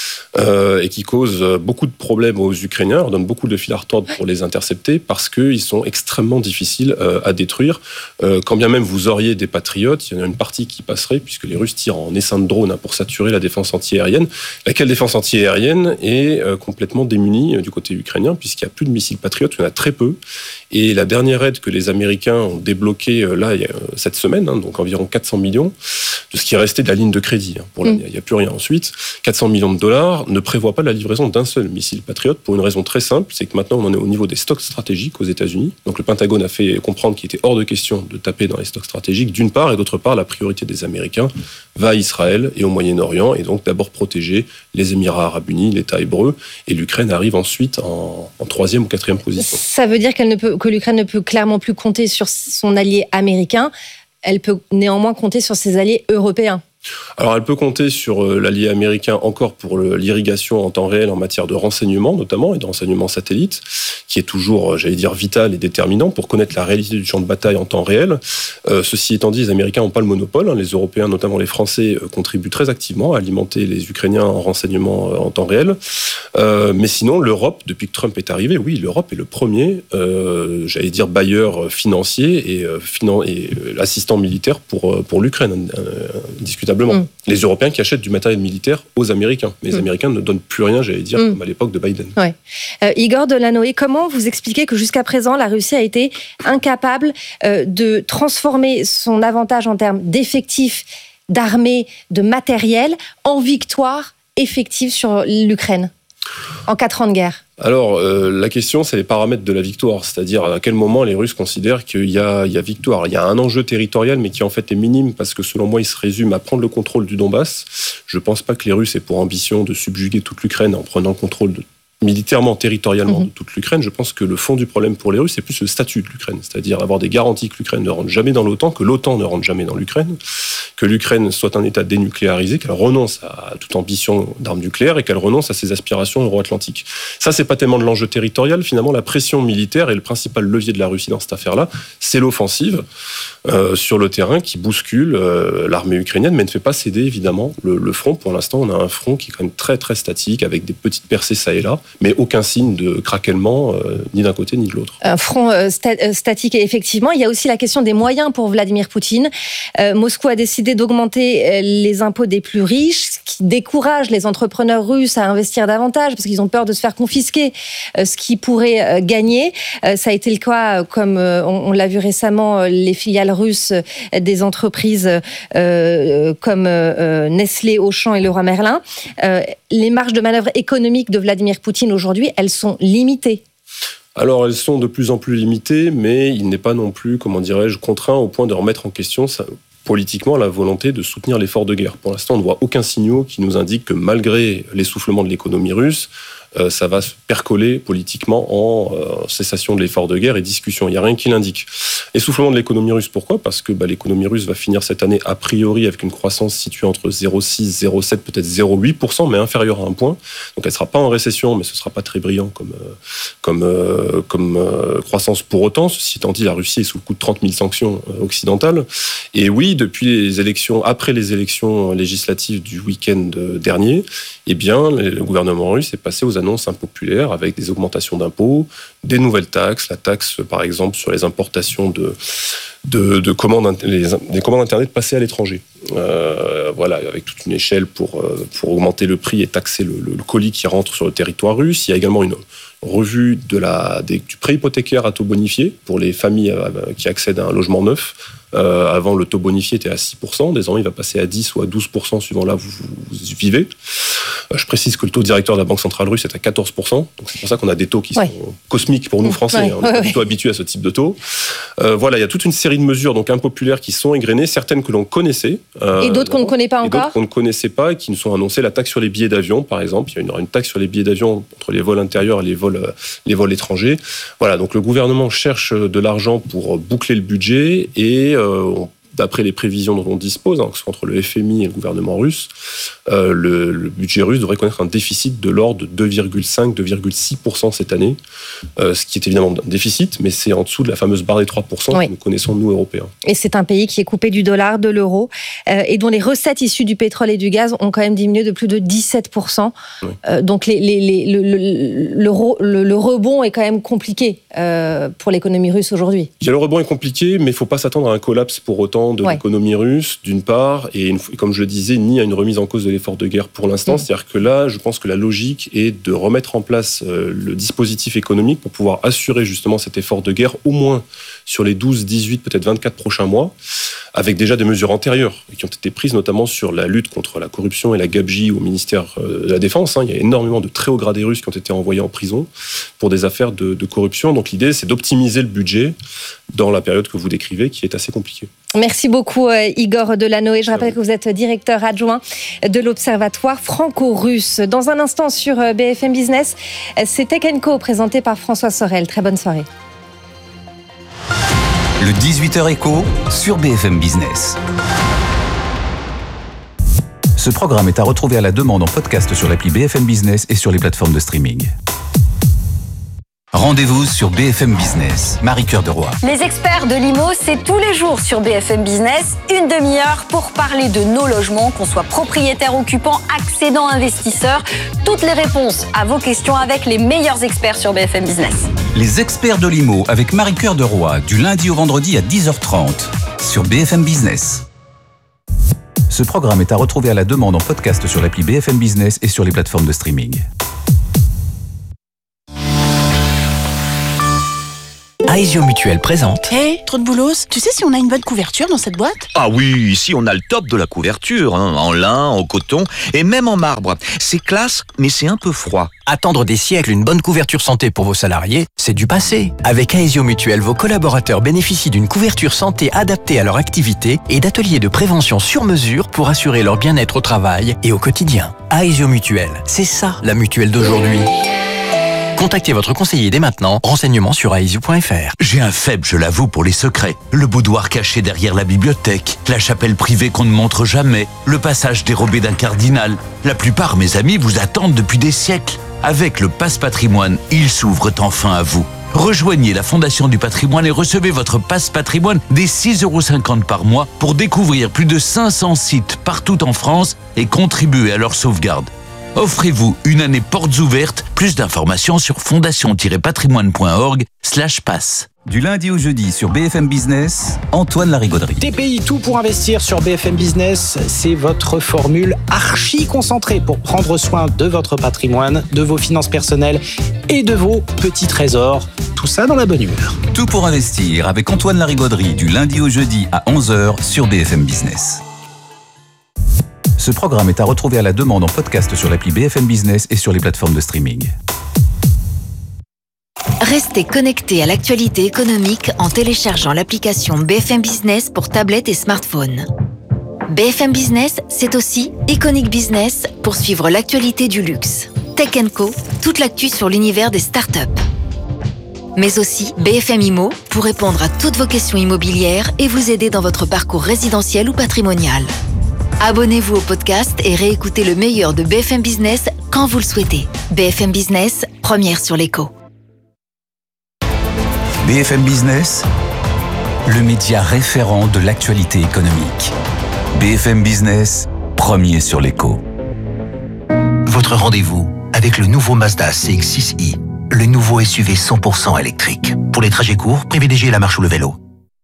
et qui causent beaucoup de problèmes aux Ukrainiens, leur donnent beaucoup de fil à retordre pour les intercepter parce qu'ils sont extrêmement difficiles à détruire. Quand bien même vous auriez des patriotes, il y en a une partie qui passerait puisque les Russes tirent en essaim de drone pour saturer la défense antiaérienne, laquelle défense antiaérienne est complètement démunie du côté ukrainien puisqu'il n'y a plus de missiles patriotes, il y en a très peu. Et la dernière aide que les Américains ont débloquée cette semaine, donc environ 400 millions, de ce qui est resté de la ligne de crédit pour l'année, il n'y a plus rien ensuite, 400 millions de dollars, ne prévoit pas la livraison d'un seul missile patriote pour une raison très simple, c'est que maintenant on en est au niveau des stocks stratégiques aux États-Unis. Donc le Pentagone a fait comprendre qu'il était hors de question de taper dans les stocks stratégiques d'une part, et d'autre part la priorité des Américains va à Israël et au Moyen-Orient, et donc d'abord protéger les Émirats Arabes Unis, l'État hébreu, et l'Ukraine arrive ensuite en 3e ou 4e position. Ça veut dire que l'Ukraine ne peut clairement plus compter sur son allié américain, elle peut néanmoins compter sur ses alliés européens. Alors, elle peut compter sur l'allié américain encore pour l'irrigation en temps réel en matière de renseignement, notamment, et de renseignement satellite, qui est toujours, vital et déterminant pour connaître la réalité du champ de bataille en temps réel. Ceci étant dit, les Américains n'ont pas le monopole. Les Européens, notamment les Français, contribuent très activement à alimenter les Ukrainiens en renseignement en temps réel. Mais sinon, l'Europe, depuis que Trump est arrivé, oui, l'Europe est le premier, bailleur financier et assistant militaire pour l'Ukraine, indiscutablement. Les Européens qui achètent du matériel militaire aux Américains. Mais les Américains ne donnent plus rien, comme à l'époque de Biden. Ouais. Igor Delanoë, comment vous expliquez que jusqu'à présent, la Russie a été incapable de transformer son avantage en termes d'effectifs, d'armée, de matériel, en victoire effective sur l'Ukraine en 4 ans de guerre? Alors, la question, c'est les paramètres de la victoire, c'est-à-dire à quel moment les Russes considèrent qu'il y a victoire. Il y a un enjeu territorial, mais qui en fait est minime, parce que selon moi, il se résume à prendre le contrôle du Donbass. Je ne pense pas que les Russes aient pour ambition de subjuguer toute l'Ukraine en prenant le contrôle militairement, territorialement de toute l'Ukraine. Je pense que le fond du problème pour les Russes, c'est plus le statut de l'Ukraine, c'est-à-dire avoir des garanties que l'Ukraine ne rentre jamais dans l'OTAN, que l'OTAN ne rentre jamais dans l'Ukraine, que l'Ukraine soit un État dénucléarisé, qu'elle renonce à toute ambition d'armes nucléaires et qu'elle renonce à ses aspirations euro-atlantiques. Ça, c'est pas tellement de l'enjeu territorial. Finalement, la pression militaire est le principal levier de la Russie dans cette affaire-là. C'est l'offensive sur le terrain qui bouscule l'armée ukrainienne, mais ne fait pas céder, évidemment, le front. Pour l'instant, on a un front qui est quand même très, très statique, avec des petites percées ça et là, mais aucun signe de craquellement, ni d'un côté ni de l'autre. Un front statique, effectivement. Il y a aussi la question des moyens pour Vladimir Poutine. Moscou a décidé d'augmenter les impôts des plus riches, ce qui décourage les entrepreneurs russes à investir davantage, parce qu'ils ont peur de se faire confisquer ce qu'ils pourraient gagner. Ça a été le cas, comme on l'a vu récemment, les filiales russes des entreprises comme Nestlé, Auchan et Leroy Merlin. Les marges de manœuvre économiques de Vladimir Poutine aujourd'hui, elles sont limitées. Alors, elles sont de plus en plus limitées, mais il n'est pas non plus, contraint au point de remettre en question politiquement la volonté de soutenir l'effort de guerre. Pour l'instant, on ne voit aucun signal qui nous indique que malgré l'essoufflement de l'économie russe, ça va se percoler politiquement en cessation de l'effort de guerre et discussion. Il n'y a rien qui l'indique. Essoufflement de l'économie russe, pourquoi ? Parce que l'économie russe va finir cette année a priori avec une croissance située entre 0,6, 0,7, peut-être 0,8%, mais inférieure à 1 point. Donc elle ne sera pas en récession, mais ce ne sera pas très brillant comme croissance pour autant. Ceci étant dit, la Russie est sous le coup de 30 000 sanctions occidentales. Et oui, après les élections législatives du week-end dernier, le gouvernement russe est passé aux annonces impopulaires avec des augmentations d'impôts, des nouvelles taxes, la taxe par exemple sur les importations des commandes Internet passées à l'étranger. Avec toute une échelle pour augmenter le prix et taxer le colis qui rentre sur le territoire russe. Il y a également une revue du prêt hypothécaire à taux bonifié pour les familles qui accèdent à un logement neuf. Avant, le taux bonifié était à 6%. Désormais, il va passer à 10 ou à 12% suivant là où vous vivez. Je précise que le taux directeur de la Banque centrale russe est à 14%. Donc, c'est pour ça qu'on a des taux qui sont cosmiques pour nous, Français. On n'est pas du tout habitués à ce type de taux. Il y a toute une série de mesures impopulaires qui sont égrenées, certaines que l'on connaissait. Et d'autres qu'on ne connaît pas encore. D'autres qu'on ne connaissait pas et qui nous sont annoncées. La taxe sur les billets d'avion, par exemple. Il y aura une taxe sur les billets d'avion entre les vols intérieurs et les vols étrangers. Voilà, donc le gouvernement cherche de l'argent pour boucler le budget et d'après les prévisions dont on dispose, que ce soit entre le FMI et le gouvernement russe, le budget russe devrait connaître un déficit de l'ordre de 2,5-2,6% cette année, ce qui est évidemment un déficit, mais c'est en dessous de la fameuse barre des 3% que nous connaissons, nous, Européens. Et c'est un pays qui est coupé du dollar, de l'euro, et dont les recettes issues du pétrole et du gaz ont quand même diminué de plus de 17%. Oui. Donc le rebond est quand même compliqué pour l'économie russe aujourd'hui. Le rebond est compliqué, mais il ne faut pas s'attendre à un collapse pour autant de l'économie russe, d'une part, et comme je le disais, ni à une remise en cause de l'effort de guerre pour l'instant. C'est-à-dire que là, je pense que la logique est de remettre en place le dispositif économique pour pouvoir assurer justement cet effort de guerre, au moins sur les 12, 18, peut-être 24 prochains mois, avec déjà des mesures antérieures qui ont été prises, notamment sur la lutte contre la corruption et la gabegie au ministère de la Défense. Il y a énormément de très hauts gradés russes qui ont été envoyés en prison pour des affaires de corruption. Donc l'idée, c'est d'optimiser le budget dans la période que vous décrivez, qui est assez compliquée. Merci beaucoup Igor Delanoë. Je rappelle que vous êtes directeur adjoint de l'Observatoire franco-russe. Dans un instant sur BFM Business, c'est Tech & Co présenté par François Sorel. Très bonne soirée. Le 18h Écho sur BFM Business. Ce programme est à retrouver à la demande en podcast sur l'appli BFM Business et sur les plateformes de streaming. Rendez-vous sur BFM Business. Marie-Cœur de Roy. Les experts de l'IMO, c'est tous les jours sur BFM Business, une demi-heure pour parler de nos logements, qu'on soit propriétaire, occupant, accédant, investisseur. Toutes les réponses à vos questions avec les meilleurs experts sur BFM Business. Les experts de l'IMO avec Marie-Cœur de Roy, du lundi au vendredi à 10h30 sur BFM Business. Ce programme est à retrouver à la demande en podcast sur l'appli BFM Business et sur les plateformes de streaming. Aesio Mutuel présente. Hé, trop de boulos, tu sais si on a une bonne couverture dans cette boîte? Ah oui, ici on a le top de la couverture, en lin, en coton et même en marbre. C'est classe, mais c'est un peu froid. Attendre des siècles une bonne couverture santé pour vos salariés, c'est du passé. Avec Aesio Mutuel, vos collaborateurs bénéficient d'une couverture santé adaptée à leur activité et d'ateliers de prévention sur mesure pour assurer leur bien-être au travail et au quotidien. Aesio Mutuel, c'est ça la mutuelle d'aujourd'hui. Contactez votre conseiller dès maintenant. Renseignements sur aesio.fr. J'ai un faible, je l'avoue, pour les secrets. Le boudoir caché derrière la bibliothèque, la chapelle privée qu'on ne montre jamais, le passage dérobé d'un cardinal. La plupart, mes amis, vous attendent depuis des siècles. Avec le Passe Patrimoine, ils s'ouvrent enfin à vous. Rejoignez la Fondation du Patrimoine et recevez votre Passe Patrimoine dès 6,50 € par mois pour découvrir plus de 500 sites partout en France et contribuer à leur sauvegarde. Offrez-vous une année portes ouvertes. Plus d'informations sur fondation-patrimoine.org/passe. Du lundi au jeudi sur BFM Business, Antoine Larigauderie. TPI, tout pour investir sur BFM Business, c'est votre formule archi concentrée pour prendre soin de votre patrimoine, de vos finances personnelles et de vos petits trésors. Tout ça dans la bonne humeur. Tout pour investir avec Antoine Larigauderie du lundi au jeudi à 11h sur BFM Business. Ce programme est à retrouver à la demande en podcast sur l'appli BFM Business et sur les plateformes de streaming. Restez connectés à l'actualité économique en téléchargeant l'application BFM Business pour tablette et smartphone. BFM Business, c'est aussi Iconic Business pour suivre l'actualité du luxe. Tech & Co, toute l'actu sur l'univers des startups. Mais aussi BFM Immo pour répondre à toutes vos questions immobilières et vous aider dans votre parcours résidentiel ou patrimonial. Abonnez-vous au podcast et réécoutez le meilleur de BFM Business quand vous le souhaitez. BFM Business, première sur l'écho. BFM Business, le média référent de l'actualité économique. BFM Business, premier sur l'écho. Votre rendez-vous avec le nouveau Mazda CX-6i, le nouveau SUV 100% électrique. Pour les trajets courts, privilégiez la marche ou le vélo.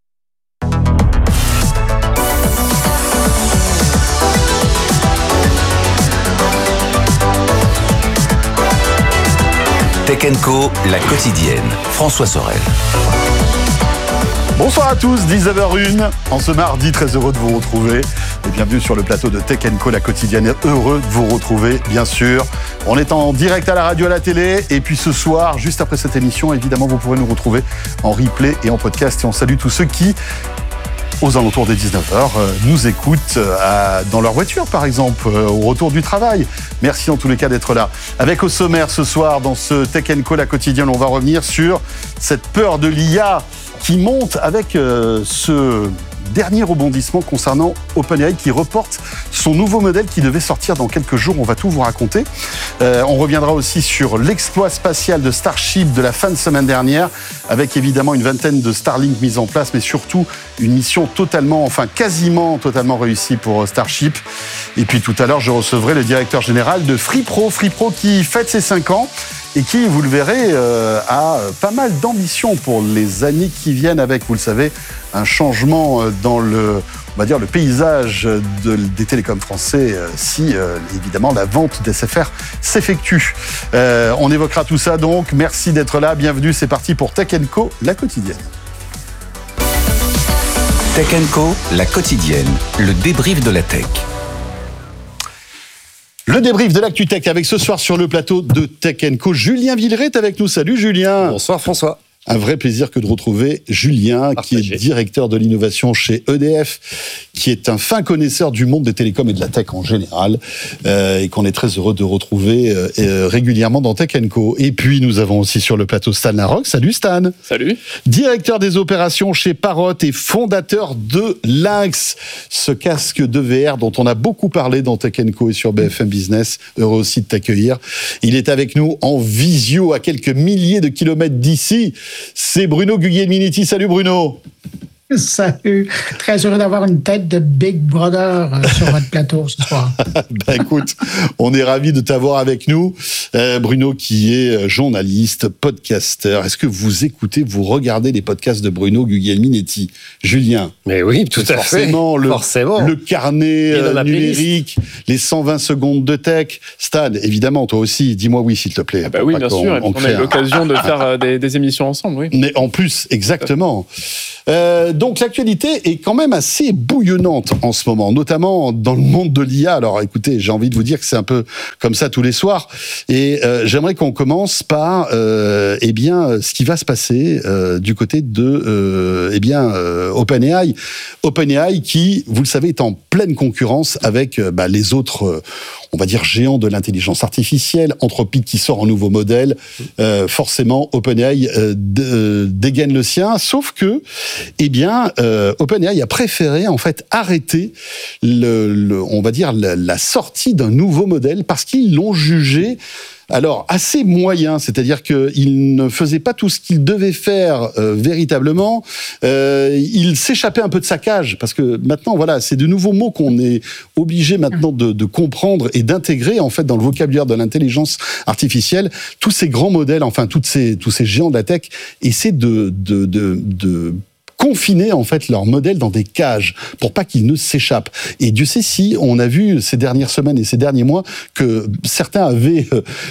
Tech & Co, la quotidienne. François Sorel. Bonsoir à tous, 19h01. En ce mardi, très heureux de vous retrouver. Et bienvenue sur le plateau de Tech & Co, la quotidienne. Heureux de vous retrouver, bien sûr. On est en direct à la radio, à la télé. Et puis ce soir, juste après cette émission, évidemment, vous pourrez nous retrouver en replay et en podcast. Et on salue tous ceux qui, aux alentours des 19h, nous écoutent dans leur voiture, par exemple, au retour du travail. Merci en tous les cas d'être là. Avec au sommaire ce soir, dans ce Tech & Co, la quotidienne, on va revenir sur cette peur de l'IA qui monte avec ce dernier rebondissement concernant OpenAI qui reporte son nouveau modèle qui devait sortir dans quelques jours. On va tout vous raconter. On reviendra aussi sur l'exploit spatial de Starship de la fin de semaine dernière, avec évidemment une vingtaine de Starlink mises en place, mais surtout une mission quasiment totalement réussie pour Starship. Et puis tout à l'heure, je recevrai le directeur général de FreePro qui fête ses 5 ans et qui, vous le verrez, a pas mal d'ambition pour les années qui viennent avec, vous le savez, un changement dans le paysage des télécoms français si, évidemment, la vente d'SFR s'effectue. On évoquera tout ça donc. Merci d'être là. Bienvenue, c'est parti pour Tech & Co, la quotidienne. Tech & Co, la quotidienne, le débrief de la tech. Le débrief de l'ActuTech avec ce soir sur le plateau de Tech & Co, Julien Villeray est avec nous. Salut Julien. Bonsoir François. Un vrai plaisir que de retrouver Julien, qui est directeur de l'innovation chez EDF, qui est un fin connaisseur du monde des télécoms et de la tech en général, et qu'on est très heureux de retrouver régulièrement dans Tech & Co. Et puis, nous avons aussi sur le plateau Stan Larocque. Salut Stan. Salut. Directeur des opérations chez Parrot et fondateur de Lynx, ce casque de VR dont on a beaucoup parlé dans Tech & Co et sur BFM Business. Heureux aussi de t'accueillir. Il est avec nous en visio à quelques milliers de kilomètres d'ici. C'est Bruno Guglielminetti. Salut Bruno. Salut. Très heureux d'avoir une tête de Big Brother sur votre plateau ce soir. Écoute, on est ravis de t'avoir avec nous. Bruno qui est journaliste, podcasteur. Est-ce que vous écoutez, vous regardez les podcasts de Bruno Guglielminetti? Julien? Mais oui, tout à fait. Forcément, le carnet numérique, les 120 secondes de tech. Stan, évidemment, toi aussi, dis-moi oui s'il te plaît. Oui, bien sûr. On a eu l'occasion de faire des émissions ensemble, oui. Mais en plus, exactement. Donc l'actualité est quand même assez bouillonnante en ce moment, notamment dans le monde de l'IA. Alors écoutez, j'ai envie de vous dire que c'est un peu comme ça tous les soirs. Et j'aimerais qu'on commence par ce qui va se passer du côté de OpenAI. OpenAI qui, vous le savez, est en pleine concurrence avec les autres on va dire géants de l'intelligence artificielle, Anthropic qui sort un nouveau modèle, forcément OpenAI dégaine le sien, sauf que OpenAI a préféré en fait arrêter on va dire la sortie d'un nouveau modèle parce qu'ils l'ont jugé assez moyen, c'est-à-dire qu'il ne faisait pas tout ce qu'il devait faire véritablement. Il s'échappait un peu de sa cage, parce que maintenant, voilà, c'est de nouveaux mots qu'on est obligé maintenant de comprendre et d'intégrer en fait dans le vocabulaire de l'intelligence artificielle. Tous ces grands modèles, enfin tous ces géants de la tech, essaient de confiner en fait leur modèle dans des cages pour pas qu'ils ne s'échappent. Et Dieu sait si on a vu ces dernières semaines et ces derniers mois que certains avaient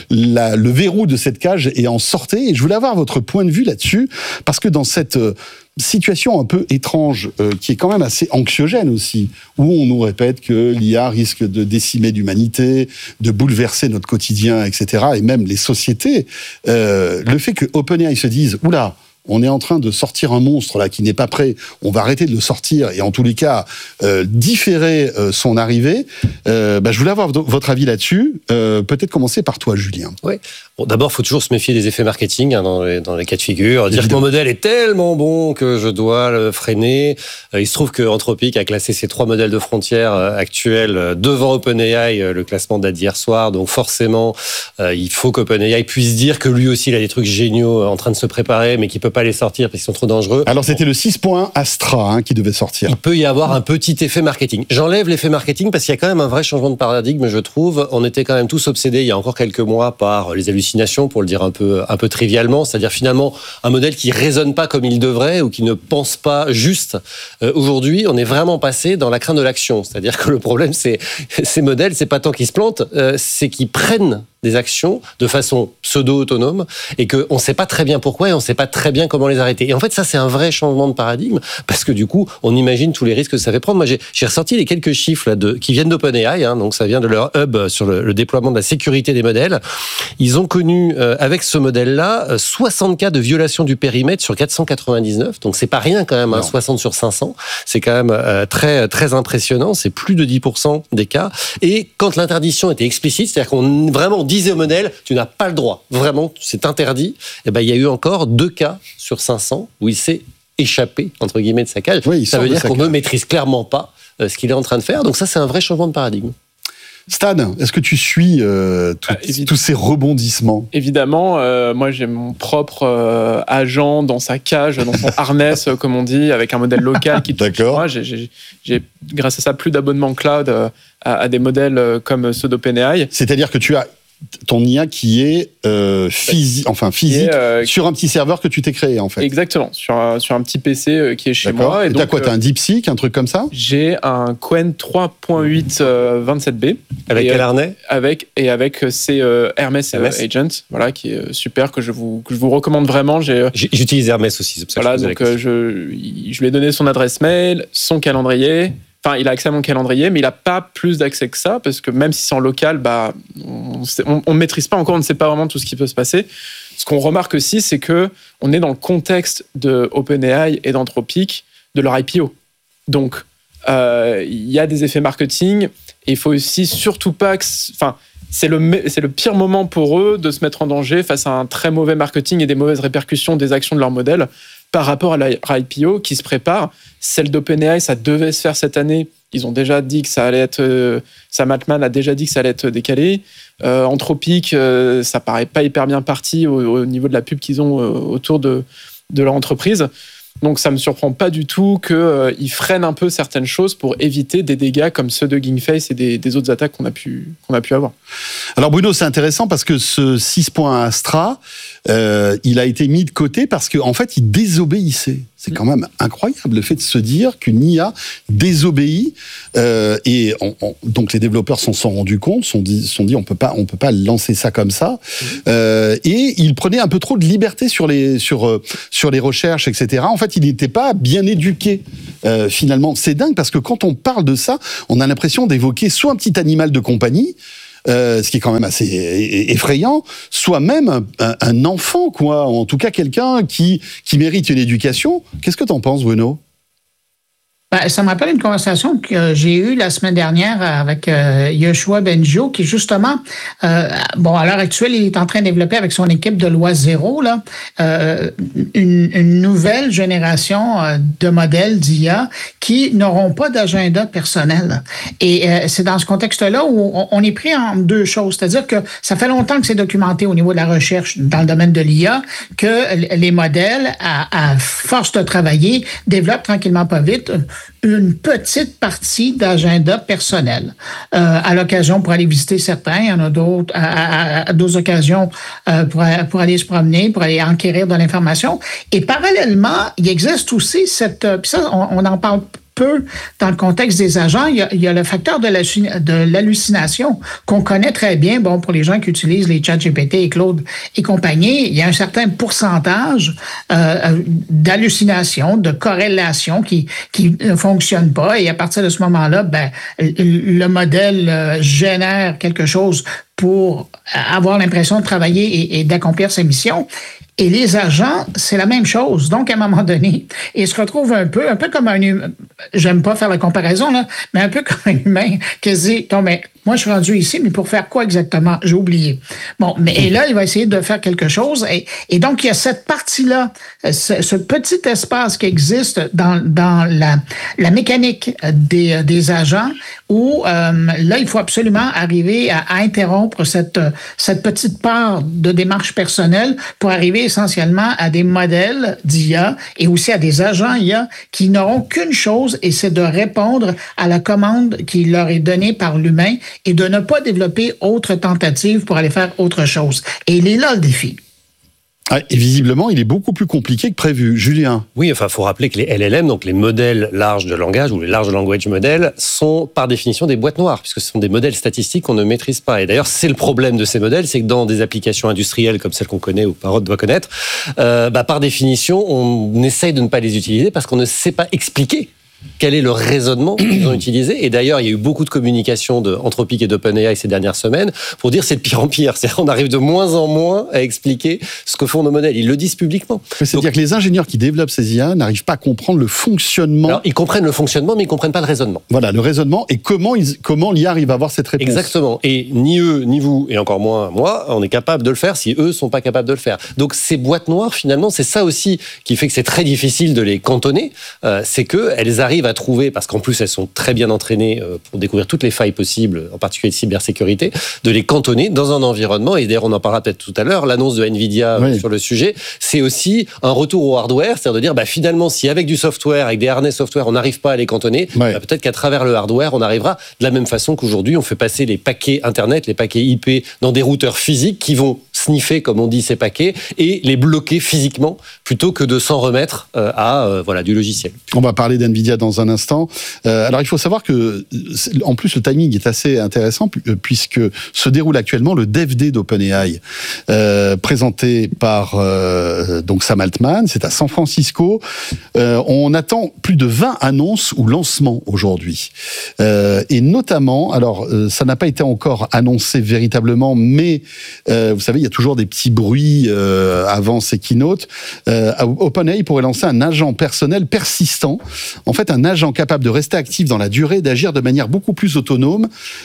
le verrou de cette cage et en sortaient. Et je voulais avoir votre point de vue là-dessus, parce que dans cette situation un peu étrange, qui est quand même assez anxiogène aussi, où on nous répète que l'IA risque de décimer l'humanité, de bouleverser notre quotidien, etc., et même les sociétés, le fait que OpenAI se dise « Oula, on est en train de sortir un monstre là qui n'est pas prêt, on va arrêter de le sortir et en tous les cas différer son arrivée. » Je voulais avoir votre avis là-dessus. Peut-être commencer par toi, Julien. Oui. Bon, d'abord, il faut toujours se méfier des effets marketing dans les cas de figure. Dire que mon modèle est tellement bon que je dois le freiner. Il se trouve que Anthropic a classé ses 3 modèles de frontières actuels devant OpenAI. Le classement date d'hier soir. Donc forcément, il faut qu'OpenAI puisse dire que lui aussi, il a des trucs géniaux en train de se préparer, mais qu'il peut pas les sortir parce qu'ils sont trop dangereux. Alors c'était le 6.1 Astra qui devait sortir. Il peut y avoir un petit effet marketing. J'enlève l'effet marketing parce qu'il y a quand même un vrai changement de paradigme, je trouve. On était quand même tous obsédés il y a encore quelques mois par les hallucinations, pour le dire un peu trivialement, c'est-à-dire finalement un modèle qui raisonne pas comme il devrait ou qui ne pense pas juste. Aujourd'hui, on est vraiment passé dans la crainte de l'action, c'est-à-dire que le problème, c'est ces modèles, c'est pas tant qu'ils se plantent, c'est qu'ils prennent des actions de façon pseudo-autonome et qu'on ne sait pas très bien pourquoi et on ne sait pas très bien comment les arrêter. Et en fait, ça, c'est un vrai changement de paradigme parce que du coup, on imagine tous les risques que ça fait prendre. Moi, j'ai ressorti les quelques chiffres là, qui viennent d'OpenAI, donc ça vient de leur hub sur le déploiement de la sécurité des modèles. Ils ont connu, avec ce modèle-là, 60 cas de violation du périmètre sur 499. Donc, c'est pas rien quand même, 60 sur 500. C'est quand même très, très impressionnant. C'est plus de 10% des cas. Et quand l'interdiction était explicite, c'est-à-dire qu'on vraiment disait au modèle, tu n'as pas le droit, vraiment, c'est interdit, et il y a eu encore 2 cas sur 500 où il s'est échappé, entre guillemets, de sa cage. Oui, ça veut dire qu'on ne maîtrise clairement pas ce qu'il est en train de faire. Donc ça, c'est un vrai changement de paradigme. Stan, est-ce que tu suis tous ces rebondissements? Évidemment, moi j'ai mon propre agent dans sa cage, dans son harness, comme on dit, avec un modèle local qui touche moi. J'ai grâce à ça plus d'abonnements cloud à des modèles comme ceux d'OpenAI. C'est-à-dire que tu as ton IA qui est physique sur un petit serveur que tu t'es créé en fait. Exactement, sur un petit PC qui est chez moi. Et t'as quoi? T'as un DeepSeek, un truc comme ça? J'ai un Qwen 3.8 27B. Avec quel harnais? Avec ces Hermès Agent, voilà, qui est super, que je vous recommande vraiment. J'utilise Hermès aussi, c'est pour ça que je donc je lui ai donné son adresse mail, son calendrier. Enfin, il a accès à mon calendrier, mais il n'a pas plus d'accès que ça, parce que même si c'est en local, on ne maîtrise pas encore, on ne sait pas vraiment tout ce qui peut se passer. Ce qu'on remarque aussi, c'est qu'on est dans le contexte de OpenAI et d'Anthropic, de leur IPO. Donc, il y a des effets marketing, et il faut aussi surtout pas que... C'est le pire moment pour eux de se mettre en danger face à un très mauvais marketing et des mauvaises répercussions des actions de leur modèle par rapport à la IPO qui se prépare. Celle d'OpenAI, ça devait se faire cette année. Ils ont déjà dit que ça allait être... Sam Altman a déjà dit que ça allait être décalé. Anthropic, ça paraît pas hyper bien parti au niveau de la pub qu'ils ont autour de leur entreprise. Donc ça me surprend pas du tout qu'ils freinent un peu certaines choses pour éviter des dégâts comme ceux de GameFace et des autres attaques qu'on a pu avoir. Alors Bruno, c'est intéressant parce que ce 6.1 Astra, il a été mis de côté parce qu'en fait, il désobéissait. C'est quand même incroyable le fait de se dire qu'une IA désobéit donc les développeurs s'en sont rendus compte, se sont dit on peut pas lancer ça comme ça. Et il prenait un peu trop de liberté sur les recherches, etc. En fait, il n'était pas bien éduqué finalement. C'est dingue parce que quand on parle de ça, on a l'impression d'évoquer soit un petit animal de compagnie, ce qui est quand même assez effrayant, soit même un enfant, quoi. En tout cas, quelqu'un qui mérite une éducation. Qu'est-ce que t'en penses, Bruno ? Ça me rappelle une conversation que j'ai eue la semaine dernière avec Yoshua Bengio, qui justement, à l'heure actuelle, il est en train de développer avec son équipe de loi zéro là, une nouvelle génération de modèles d'IA qui n'auront pas d'agenda personnel. Et c'est dans ce contexte-là où on est pris en deux choses, c'est-à-dire que ça fait longtemps que c'est documenté au niveau de la recherche dans le domaine de l'IA que les modèles, à force de travailler, développent tranquillement pas vite une petite partie d'agenda personnel. À l'occasion pour aller visiter certains, il y en a d'autres à d'autres occasions pour aller se promener, pour aller enquérir de l'information. Et parallèlement, il existe aussi puis ça, on en parle peu dans le contexte des agents, il y a le facteur de l'hallucination qu'on connaît très bien. Bon, pour les gens qui utilisent les ChatGPT et Claude et compagnie, il y a un certain pourcentage d'hallucination, de corrélation qui ne fonctionne pas. Et à partir de ce moment-là, le modèle génère quelque chose pour avoir l'impression de travailler et d'accomplir ses missions. Et les agents, c'est la même chose. Donc, à un moment donné, ils se retrouvent un peu comme un humain. J'aime pas faire la comparaison, là, mais un peu comme un humain qui se dit, non, mais moi, je suis rendu ici, mais pour faire quoi exactement? J'ai oublié. Bon, et là, il va essayer de faire quelque chose. Et donc, il y a cette partie-là, ce petit espace qui existe dans la mécanique des agents où, là, il faut absolument arriver à interrompre cette petite part de démarche personnelle pour arriver essentiellement à des modèles d'IA et aussi à des agents IA qui n'auront qu'une chose, et c'est de répondre à la commande qui leur est donnée par l'humain et de ne pas développer autre tentative pour aller faire autre chose. Et il est là le défi. Et visiblement, il est beaucoup plus compliqué que prévu. Julien. Oui, il faut rappeler que les LLM, donc les modèles larges de langage ou les large language models, sont par définition des boîtes noires, puisque ce sont des modèles statistiques qu'on ne maîtrise pas. Et d'ailleurs, c'est le problème de ces modèles, c'est que dans des applications industrielles comme celles qu'on connaît ou Parrot doit connaître, par définition, on essaye de ne pas les utiliser parce qu'on ne sait pas expliquer quel est le raisonnement qu'ils ont utilisé. Et d'ailleurs, il y a eu beaucoup de communication d'Anthropic et d'OpenAI ces dernières semaines pour dire c'est de pire en pire. C'est-à-dire qu'on arrive de moins en moins à expliquer ce que font nos modèles. Ils le disent publiquement. C'est-à-dire que les ingénieurs qui développent ces IA n'arrivent pas à comprendre le fonctionnement. Alors, ils comprennent le fonctionnement, mais ils ne comprennent pas le raisonnement. Voilà, le raisonnement et comment l'IA arrive à avoir cette réponse. Exactement. Et ni eux, ni vous, et encore moins moi, on est capable de le faire si eux ne sont pas capables de le faire. Donc ces boîtes noires, finalement, c'est ça aussi qui fait que c'est très difficile de les cantonner. C'est qu'elles arrivent à trouver, parce qu'en plus elles sont très bien entraînées pour découvrir toutes les failles possibles, en particulier de cybersécurité, de les cantonner dans un environnement. Et d'ailleurs, on en parlera peut-être tout à l'heure, l'annonce de Nvidia sur le sujet, c'est aussi un retour au hardware, c'est-à-dire de dire, finalement, si avec du software, avec des harnais software, on n'arrive pas à les cantonner, peut-être qu'à travers le hardware, on arrivera de la même façon qu'aujourd'hui, on fait passer les paquets Internet, les paquets IP dans des routeurs physiques qui vont sniffer, comme on dit, ces paquets et les bloquer physiquement plutôt que de s'en remettre à du logiciel. On va parler d'NVIDIA dans un instant. Alors, il faut savoir que, en plus, le timing est assez intéressant puisque se déroule actuellement le Dev Day d'OpenAI, présenté par donc Sam Altman. C'est à San Francisco. On attend plus de 20 annonces ou lancements aujourd'hui. Et notamment, alors, ça n'a pas été encore annoncé véritablement, mais vous savez, il y a toujours des petits bruits avant ces keynotes. OpenAI pourrait lancer un agent personnel persistant. En fait, un agent capable de rester actif dans la durée, d'agir de manière beaucoup plus autonome.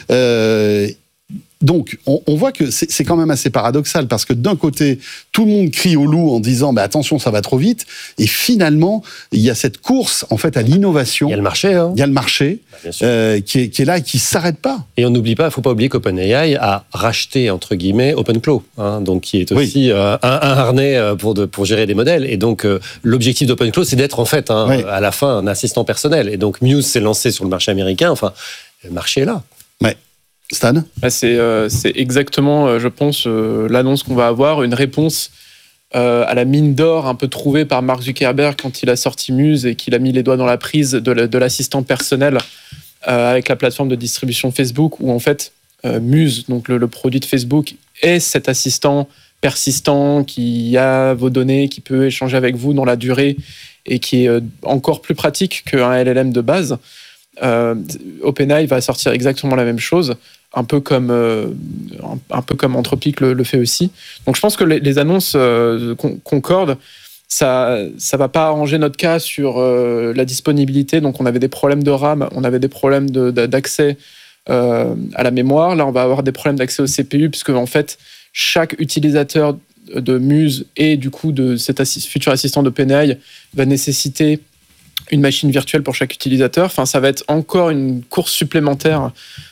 Donc, on voit que c'est quand même assez paradoxal parce que d'un côté, tout le monde crie au loup en disant attention, ça va trop vite. Et finalement, il y a cette course en fait à l'innovation. Il y a le marché. Il y a le marché qui est là et qui ne s'arrête pas. Et on n'oublie pas, il ne faut pas oublier qu'OpenAI a racheté, entre guillemets, OpenClaw, donc qui est aussi un harnais pour gérer des modèles. Et donc, l'objectif d'OpenClaw, c'est d'être en fait, à la fin, un assistant personnel. Et donc, Muse s'est lancé sur le marché américain. Enfin, le marché est là. Ouais. Stan ? C'est exactement, je pense, l'annonce qu'on va avoir, une réponse à la mine d'or un peu trouvée par Mark Zuckerberg quand il a sorti Muse et qu'il a mis les doigts dans la prise de l'assistant personnel avec la plateforme de distribution Facebook, où en fait Muse, donc le produit de Facebook, est cet assistant persistant qui a vos données, qui peut échanger avec vous dans la durée et qui est encore plus pratique qu'un LLM de base. OpenAI va sortir exactement la même chose, un peu comme Anthropic le fait aussi. Donc je pense que les annonces concordent. Ça va pas arranger notre cas sur la disponibilité. Donc on avait des problèmes de RAM, on avait des problèmes d'accès à la mémoire. Là on va avoir des problèmes d'accès au CPU puisque en fait chaque utilisateur de Muse et du coup de cet futur assistant d'OpenAI va nécessiter une machine virtuelle pour chaque utilisateur. Enfin, ça va être encore une course supplémentaire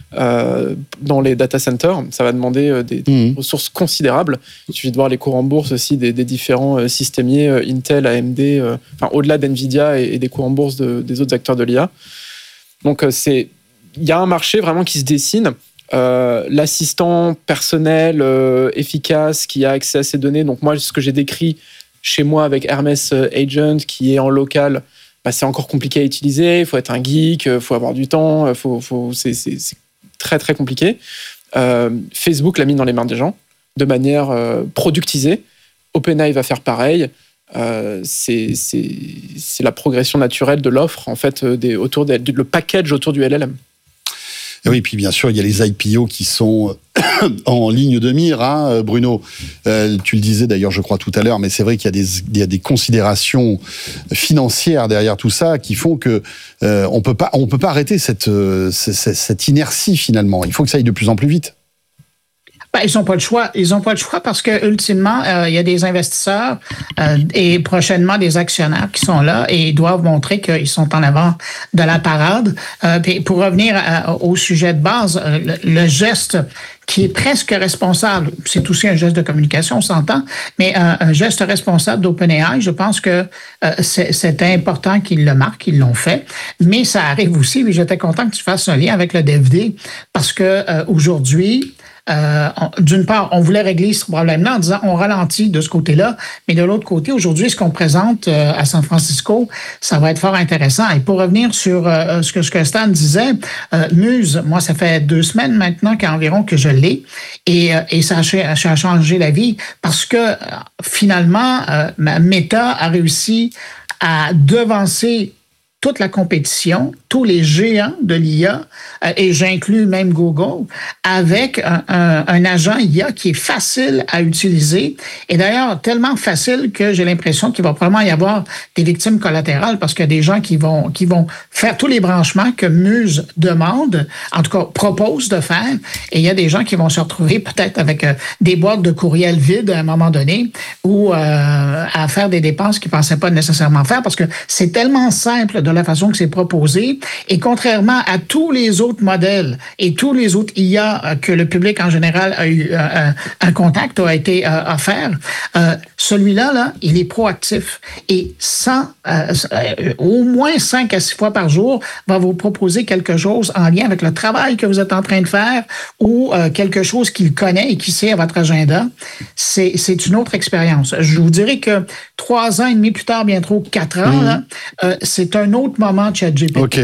dans les data centers. Ça va demander des ressources considérables. Il suffit de voir les cours en bourse aussi des différents systémiers, Intel, AMD, au-delà d'NVIDIA et des cours en bourse des autres acteurs de l'IA. Donc, il y a un marché vraiment qui se dessine. L'assistant personnel efficace qui a accès à ces données. Donc, moi, ce que j'ai décrit chez moi avec Hermès Agent qui est en local, c'est encore compliqué à utiliser, il faut être un geek, il faut avoir du temps, c'est très très compliqué. Facebook l'a mis dans les mains des gens de manière productisée. OpenAI va faire pareil. C'est la progression naturelle de l'offre en fait, le package autour du LLM. Et oui, puis bien sûr, il y a les IPO qui sont en ligne de mire, Bruno. Tu le disais d'ailleurs, je crois, tout à l'heure, mais c'est vrai qu'il y a des considérations financières derrière tout ça qui font que on peut pas arrêter cette inertie finalement. Il faut que ça aille de plus en plus vite. Ils n'ont pas le choix. Ils n'ont pas le choix parce que ultimement, il y a des investisseurs et prochainement des actionnaires qui sont là et ils doivent montrer qu'ils sont en avant de la parade. Puis pour revenir au sujet de base, le geste qui est presque responsable, c'est aussi un geste de communication, on s'entend, mais un geste responsable d'OpenAI, je pense que c'est important qu'ils le marquent, qu'ils l'ont fait, mais ça arrive aussi, et j'étais content que tu fasses un lien avec le Dev Day, parce que aujourd'hui, d'une part, on voulait régler ce problème-là en disant on ralentit de ce côté-là, mais de l'autre côté, aujourd'hui, ce qu'on présente à San Francisco, ça va être fort intéressant. Et pour revenir sur ce que Stan disait, Muse, moi, ça fait 2 semaines maintenant qu'environ que je l'ai, et ça a changé la vie parce que finalement, Meta a réussi à devancer toute la compétition, tous les géants de l'IA, et j'inclus même Google, avec un agent IA qui est facile à utiliser, et d'ailleurs tellement facile que j'ai l'impression qu'il va probablement y avoir des victimes collatérales, parce qu'il y a des gens qui vont faire tous les branchements que Muse demande, en tout cas propose de faire, et il y a des gens qui vont se retrouver peut-être avec des boîtes de courriel vides à un moment donné, ou à faire des dépenses qu'ils ne pensaient pas nécessairement faire, parce que c'est tellement simple de la façon que c'est proposé. Et contrairement à tous les autres modèles et tous les autres IA que le public en général a eu un contact, a été offert, celui-là, là, il est proactif. Et au moins 5 à 6 fois par jour, va vous proposer quelque chose en lien avec le travail que vous êtes en train de faire ou quelque chose qu'il connaît et qui sait à votre agenda. C'est une autre expérience. Je vous dirais que 3 ans et demi plus tard, bientôt 4 ans, là, c'est un autre moment de ChatGPT. OK.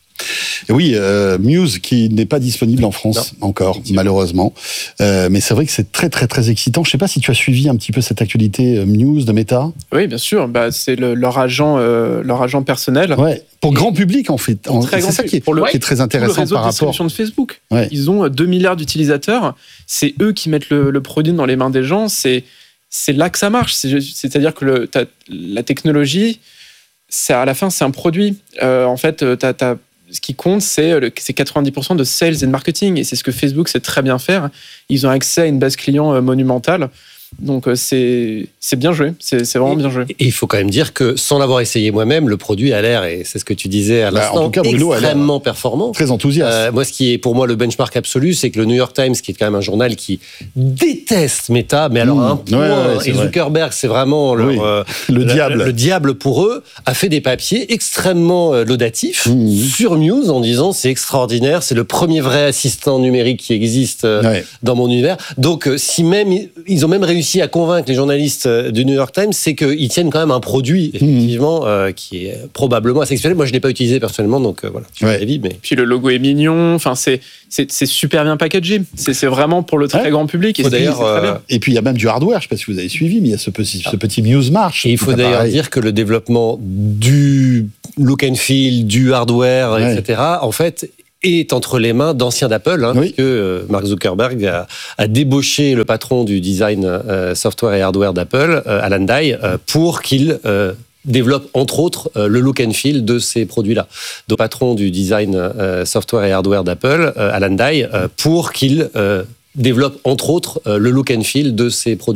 Oui, Muse qui n'est pas disponible en France encore, malheureusement. Mais c'est vrai que c'est très, très, très excitant. Je ne sais pas si tu as suivi un petit peu cette actualité Muse de Meta. Oui, bien sûr. C'est leur agent personnel. Ouais. Pour grand public, en fait. C'est ça qui est très intéressant par rapport. Le réseau de distribution de Facebook. Ouais. Ils ont 2 milliards d'utilisateurs. C'est eux qui mettent le produit dans les mains des gens. C'est là que ça marche. C'est-à-dire que la technologie, à la fin, c'est un produit. En fait, ce qui compte, c'est 90% de sales et de marketing. Et c'est ce que Facebook sait très bien faire. Ils ont accès à une base client monumentale. Donc c'est bien joué, c'est vraiment bien joué. Et il faut quand même dire que sans l'avoir essayé moi-même, le produit a l'air, et c'est ce que tu disais à l'instant, en tout cas, Bruno, extrêmement performant. Très enthousiaste. Moi, ce qui est pour moi le benchmark absolu, c'est que le New York Times, qui est quand même un journal qui déteste Meta, mais alors à un point, et Zuckerberg, c'est vraiment le diable pour eux, a fait des papiers extrêmement laudatifs sur Muse en disant c'est extraordinaire, c'est le premier vrai assistant numérique qui existe dans mon univers. Donc si même ils ont même réussi à convaincre les journalistes du New York Times, c'est qu'ils tiennent quand même un produit, effectivement, qui est probablement assez exceptionnel. Moi, je ne l'ai pas utilisé personnellement, donc voilà. Mais... Puis le logo est mignon, enfin, c'est super bien packagé. C'est vraiment pour le très grand public. Et puis, il y a même du hardware, je ne sais pas si vous avez suivi, mais il y a ce petit Muse March. Et il faut d'ailleurs dire que le développement du look and feel, du hardware, etc., en fait, est entre les mains d'anciens d'Apple, puisque Mark Zuckerberg a débauché le patron du design software et hardware d'Apple, Alan Dye, pour qu'il développe entre autres le look and feel de ces produits-là. Donc, patron du design software et hardware d'Apple, Alan Dye, pour qu'il développe entre autres le look and feel de ces produits.